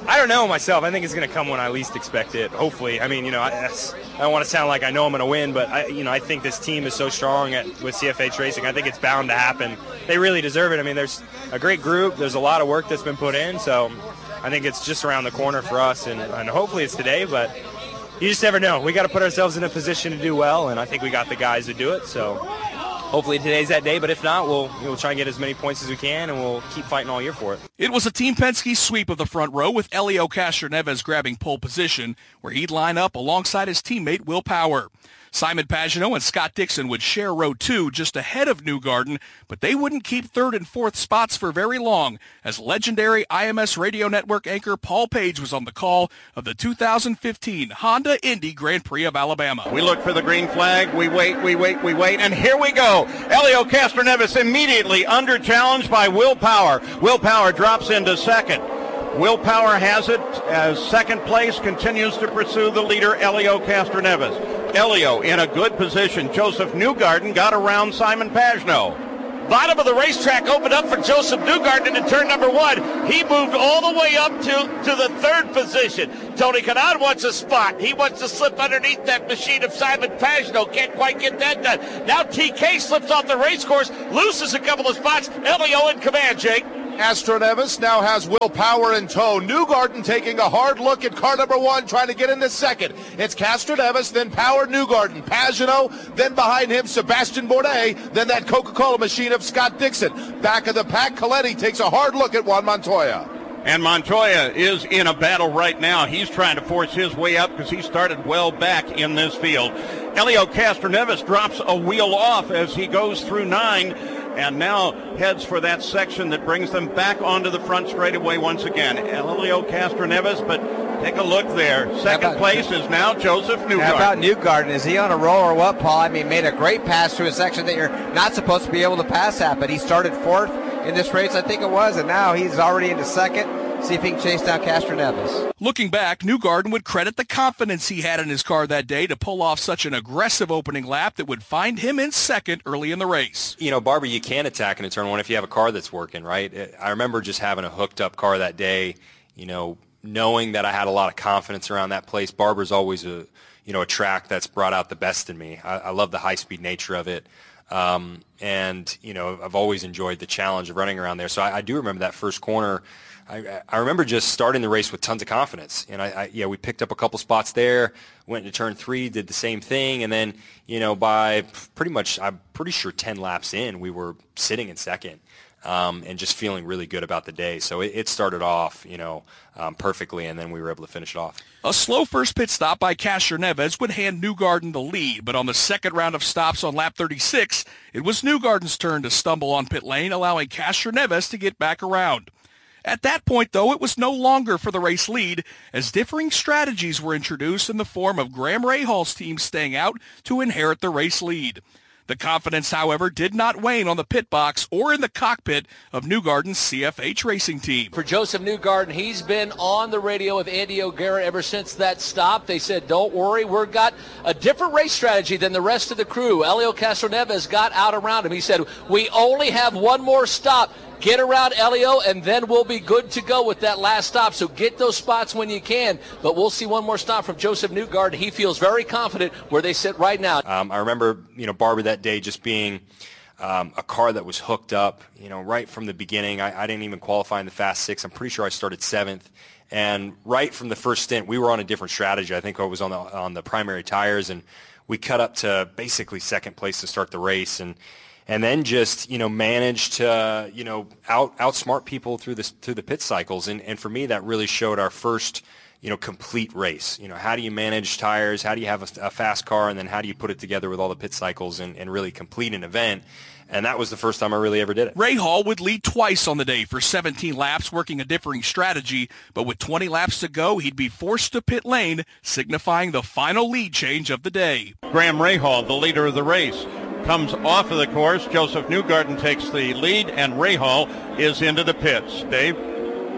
I don't know myself. I think it's going to come when I least expect it, hopefully. I mean, you know, I, that's, I don't want to sound like I know I'm going to win, but, I, you know, I think this team is so strong at, with C F H Racing. I think it's bound to happen. They really deserve it. I mean, there's a great group. There's a lot of work that's been put in, so I think it's just around the corner for us, and, and hopefully it's today, but you just never know. We got to put ourselves in a position to do well, and I think we got the guys to do it, so hopefully today's that day, but if not, we'll we'll try and get as many points as we can, and we'll keep fighting all year for it. It was a Team Penske sweep of the front row with Helio Castroneves grabbing pole position, where he'd line up alongside his teammate Will Power. Simon Pagenaud and Scott Dixon would share row two just ahead of Newgarden, but they wouldn't keep third and fourth spots for very long, as legendary I M S Radio Network anchor Paul Page was on the call of the two thousand fifteen Honda Indy Grand Prix of Alabama. We look for the green flag. We wait, we wait, we wait, and here we go. Helio Castroneves immediately under challenge by Will Power. Will Power drops into second. Will Power has it as second place continues to pursue the leader, Helio Castroneves. Helio in a good position. Joseph Newgarden got around Simon Pagenaud. Bottom of the racetrack opened up for Joseph Newgarden in turn number one. He moved all the way up to, to the third position. Tony Kanaan wants a spot. He wants to slip underneath that machine of Simon Pagenaud. Can't quite get that done. Now T K slips off the race course, loses a couple of spots. Helio in command, Jake. Castroneves now has Will Power in tow. Newgarden taking a hard look at car number one, trying to get into second. It's Castroneves, then Power, Newgarden, Pagenaud, then behind him Sebastian Bourdais, then that Coca-Cola machine of Scott Dixon. Back of the pack, Coletti takes a hard look at Juan Montoya. And Montoya is in a battle right now. He's trying to force his way up because he started well back in this field. Helio Castroneves drops a wheel off as he goes through nine, and now heads for that section that brings them back onto the front straightaway once again. Helio Castroneves, but take a look there. Second about, place is now Joseph Newgarden. How about Newgarden? Is he on a roll or what, Paul? I mean, made a great pass through a section that you're not supposed to be able to pass at, but he started fourth in this race, I think it was, and now he's already into second. See if he can chase down Castroneves. Looking back, Newgarden would credit the confidence he had in his car that day to pull off such an aggressive opening lap that would find him in second early in the race. You know, Barber, you can attack in a turn one if you have a car that's working, right? I remember just having a hooked-up car that day, you know, knowing that I had a lot of confidence around that place. Barber's always a, you know, a track that's brought out the best in me. I, I love the high-speed nature of it. Um, and, you know, I've always enjoyed the challenge of running around there. So I, I do remember that first corner. I, I remember just starting the race with tons of confidence, and I, I yeah we picked up a couple spots there, went into turn three, did the same thing, and then you know by pretty much I'm pretty sure ten laps in we were sitting in second, um, and just feeling really good about the day. So it, it started off you know um, perfectly, and then we were able to finish it off. A slow first pit stop by Castroneves would hand Newgarden the lead, but on the second round of stops on lap thirty-six, it was Newgarden's turn to stumble on pit lane, allowing Castroneves to get back around. At that point, though, it was no longer for the race lead, as differing strategies were introduced in the form of Graham Rahal's team staying out to inherit the race lead. The confidence, however, did not wane on the pit box or in the cockpit of Newgarden's C F H Racing team. For Joseph Newgarden, he's been on the radio with Andy O'Gara ever since that stop. They said, don't worry, we've got a different race strategy than the rest of the crew. Helio Castroneves got out around him. He said, we only have one more stop. Get around Helio, and then we'll be good to go with that last stop. So get those spots when you can. But we'll see one more stop from Joseph Newgarden. He feels very confident where they sit right now. Um, I remember, you know, Barber that day just being um, a car that was hooked up, you know, right from the beginning. I, I didn't even qualify in the Fast Six. I'm pretty sure I started seventh. And right from the first stint, we were on a different strategy. I think I was on the on the primary tires, and we cut up to basically second place to start the race. And And then just, you know, managed to, you know, out outsmart people through this through the pit cycles. And, and for me, that really showed our first, you know, complete race. You know, how do you manage tires? How do you have a, a fast car? And then how do you put it together with all the pit cycles and, and really complete an event? And that was the first time I really ever did it. Rahal would lead twice on the day for seventeen laps, working a differing strategy. But with twenty laps to go, he'd be forced to pit lane, signifying the final lead change of the day. Graham Rahal, the leader of the race, comes off of the course. Joseph Newgarden takes the lead, and Rahal is into the pits. Dave?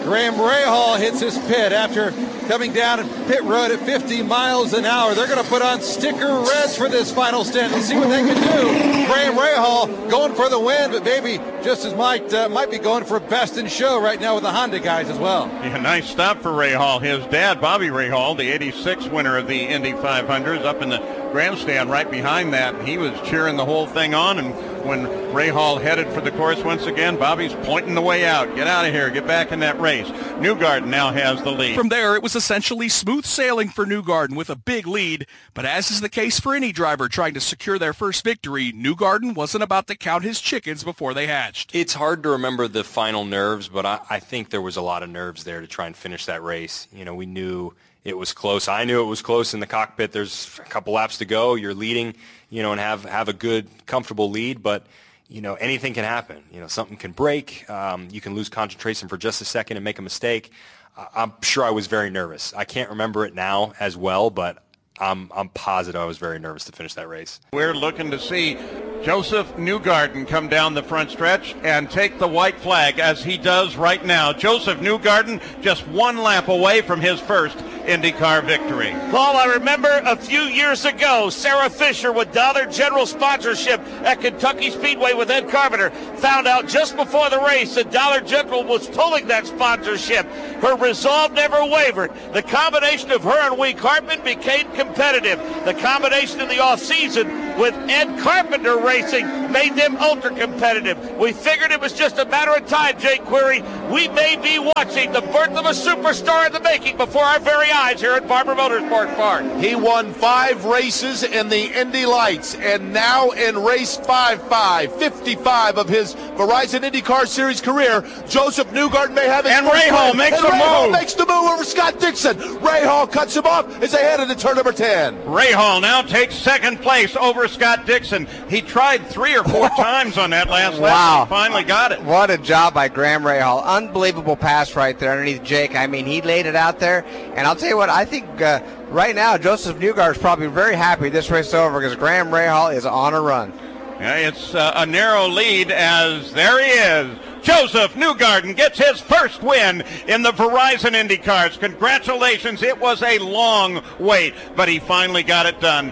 Graham Rahal hits his pit after coming down pit road at fifty miles an hour. They're going to put on sticker reds for this final stint and see what they can do. Graham Rahal going for the win, but maybe just as might uh, might be going for best in show right now with the Honda guys as well. Yeah, nice stop for Rahal. His dad, Bobby Rahal, the eighty-six winner of the Indy five hundred, is up in the grandstand right behind that. He was cheering the whole thing on, and when Rahal headed for the course once again, Bobby's pointing the way out. Get out of here. Get back in that race. Newgarden now has the lead. From there, it was essentially smooth sailing for Newgarden with a big lead. But as is the case for any driver trying to secure their first victory, Newgarden wasn't about to count his chickens before they hatched. It's hard to remember the final nerves, but I, I think there was a lot of nerves there to try and finish that race. You know, we knew it was close. I knew it was close in the cockpit. There's a couple laps to go. You're leading, you know, and have, have a good, comfortable lead. But, you know, anything can happen. You know, something can break. Um, you can lose concentration for just a second and make a mistake. Uh, I'm sure I was very nervous. I can't remember it now as well, but I'm, I'm positive I was very nervous to finish that race. We're looking to see Joseph Newgarden come down the front stretch and take the white flag as he does right now. Joseph Newgarden just one lap away from his first IndyCar victory. Paul, I remember a few years ago, Sarah Fisher with Dollar General sponsorship at Kentucky Speedway with Ed Carpenter found out just before the race that Dollar General was pulling that sponsorship. Her resolve never wavered. The combination of her and Wee Cartman became competitive. The combination in the offseason with Ed Carpenter racing made them ultra competitive. We figured it was just a matter of time, Jake Query. We may be watching the birth of a superstar in the making before our very eyes here at Barber Motorsports Park. He won five races in the Indy Lights, and now in race five five, fifty-five of his Verizon IndyCar Series career, Joseph Newgarden may have his and first Rahal win. makes and a Rahal move. makes the move over Scott Dixon. Rahal cuts him off as they head into turn number ten. Rahal now takes second place over Scott Dixon. He tried three or four times on that last lap. Wow. He finally got it. What a job by Graham Rahal. Unbelievable pass right there underneath Jake. I mean, he laid it out there. And I'll tell you what, I think uh, right now Joseph Newgarden is probably very happy this race is over because Graham Rahal is on a run. Yeah, it's uh, a narrow lead as there he is. Joseph Newgarden gets his first win in the Verizon IndyCars. Congratulations. It was a long wait, but he finally got it done.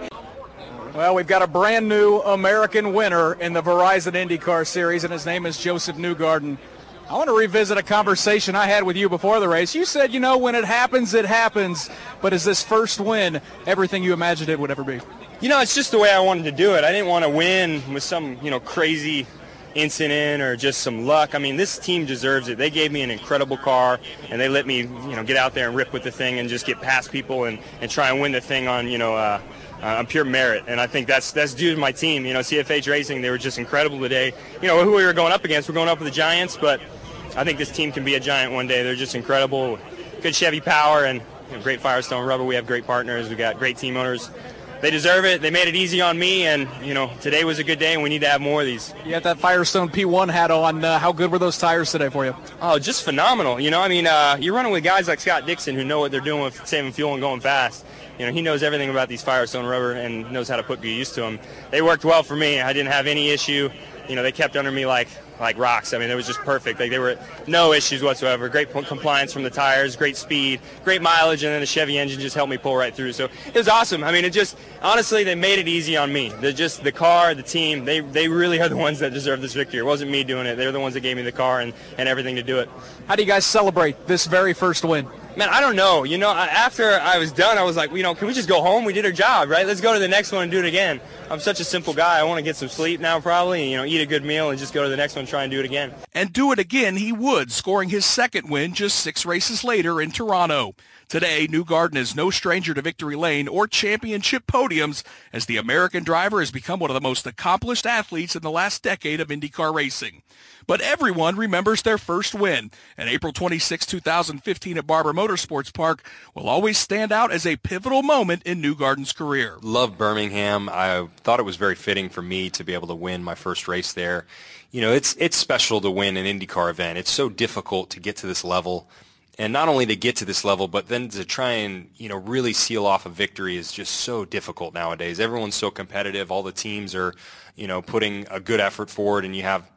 Well, we've got a brand new American winner in the Verizon IndyCar Series, and his name is Joseph Newgarden. I want to revisit a conversation I had with you before the race. You said, you know, when it happens, it happens. But is this first win everything you imagined it would ever be? You know, it's just the way I wanted to do it. I didn't want to win with some, you know, crazy incident or just some luck. I mean, this team deserves it. They gave me an incredible car, and they let me, you know, get out there and rip with the thing and just get past people and, and try and win the thing on, you know, uh, uh, on pure merit. And I think that's that's due to my team. You know, C F H Racing, they were just incredible today. You know, who we were going up against, we're going up with the Giants, but I think this team can be a giant one day. They're just incredible. Good Chevy power and you know, great Firestone rubber. We have great partners. We got great team owners. They deserve it. They made it easy on me, and you know today was a good day, and we need to have more of these. You got that Firestone P one hat on. Uh, how good were those tires today for you? Oh, just phenomenal. You know, I mean, uh, you're running with guys like Scott Dixon who know what they're doing with saving fuel and going fast. You know, he knows everything about these Firestone rubber and knows how to put you used to them. They worked well for me. I didn't have any issue. You know, they kept under me like like rocks. I mean, it was just perfect. Like, they were no issues whatsoever. Great compliance from the tires, great speed, great mileage, and then the Chevy engine just helped me pull right through. So it was awesome. I mean, it just, honestly, they made it easy on me. They're just the car, the team, they they really are the ones that deserve this victory. It wasn't me doing it. They're the ones that gave me the car and, and everything to do it. How do you guys celebrate this very first win? Man, I don't know. You know, after I was done, I was like, you know, can we just go home? We did our job, right? Let's go to the next one and do it again. I'm such a simple guy. I want to get some sleep now probably, and, you know, eat a good meal and just go to the next one and try and do it again. And do it again he would, scoring his second win just six races later in Toronto. Today, Newgarden is no stranger to victory lane or championship podiums, as the American driver has become one of the most accomplished athletes in the last decade of IndyCar racing. But everyone remembers their first win, and April twenty-sixth, two thousand fifteen at Barber Motorsports Park will always stand out as a pivotal moment in Newgarden's career. Love Birmingham. I thought it was very fitting for me to be able to win my first race there. You know, it's it's special to win an IndyCar event. It's so difficult to get to this level. And not only to get to this level, but then to try and, you know, really seal off a victory is just so difficult nowadays. Everyone's so competitive. All the teams are, you know, putting a good effort forward, and you have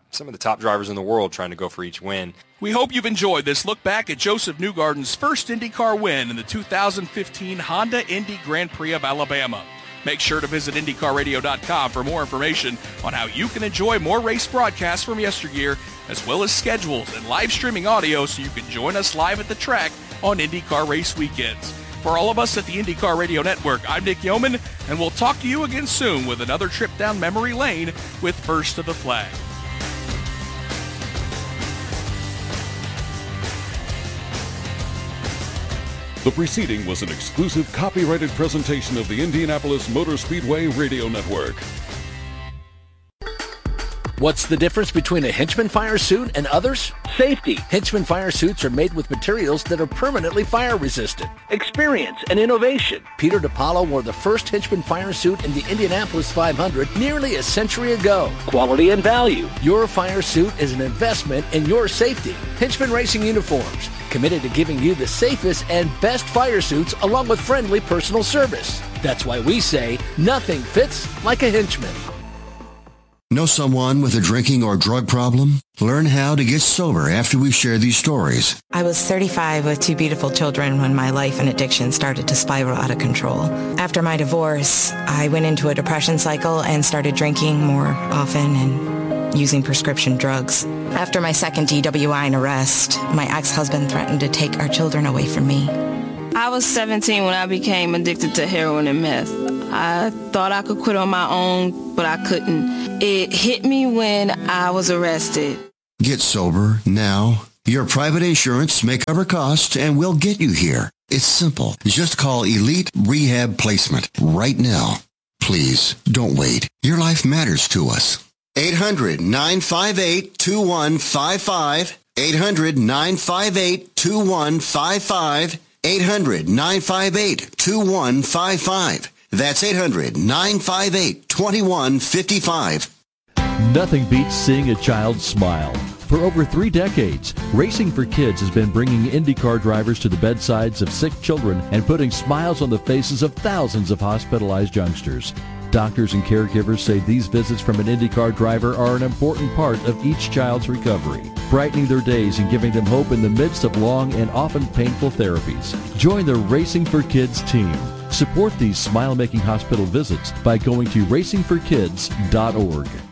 some of the top drivers in the world trying to go for each win. We hope you've enjoyed this look back at Joseph Newgarden's first IndyCar win in the two thousand fifteen Honda Indy Grand Prix of Alabama. Make sure to visit IndyCar Radio dot com for more information on how you can enjoy more race broadcasts from yesteryear, as well as schedules and live streaming audio so you can join us live at the track on IndyCar race weekends. For all of us at the IndyCar Radio Network, I'm Nick Yeoman, and we'll talk to you again soon with another trip down memory lane with First to the Flag. The preceding was an exclusive copyrighted presentation of the Indianapolis Motor Speedway Radio Network. What's the difference between a Hinchman fire suit and others? Safety. Hinchman fire suits are made with materials that are permanently fire resistant. Experience and innovation. Peter DiPaolo wore the first Hinchman fire suit in the Indianapolis five hundred nearly a century ago. Quality and value. Your fire suit is an investment in your safety. Hinchman Racing Uniforms, committed to giving you the safest and best fire suits along with friendly personal service. That's why we say nothing fits like a Hinchman. Know someone with a drinking or drug problem? Learn how to get sober after we share these stories. I was thirty-five with two beautiful children when my life and addiction started to spiral out of control. After my divorce, I went into a depression cycle and started drinking more often and using prescription drugs. After my second D W I and arrest, my ex-husband threatened to take our children away from me. I was seventeen when I became addicted to heroin and meth. I thought I could quit on my own, but I couldn't. It hit me when I was arrested. Get sober now. Your private insurance may cover costs and we'll get you here. It's simple. Just call Elite Rehab Placement right now. Please, don't wait. Your life matters to us. eight hundred, nine five eight, two one five five. eight hundred, nine five eight, two one five five. eight hundred, nine five eight, two one five five. That's eight hundred, nine five eight, two one five five. Nothing beats seeing a child smile. For over three decades, Racing for Kids has been bringing IndyCar drivers to the bedsides of sick children and putting smiles on the faces of thousands of hospitalized youngsters. Doctors and caregivers say these visits from an IndyCar driver are an important part of each child's recovery, brightening their days and giving them hope in the midst of long and often painful therapies. Join the Racing for Kids team. Support these smile-making hospital visits by going to racing for kids dot org.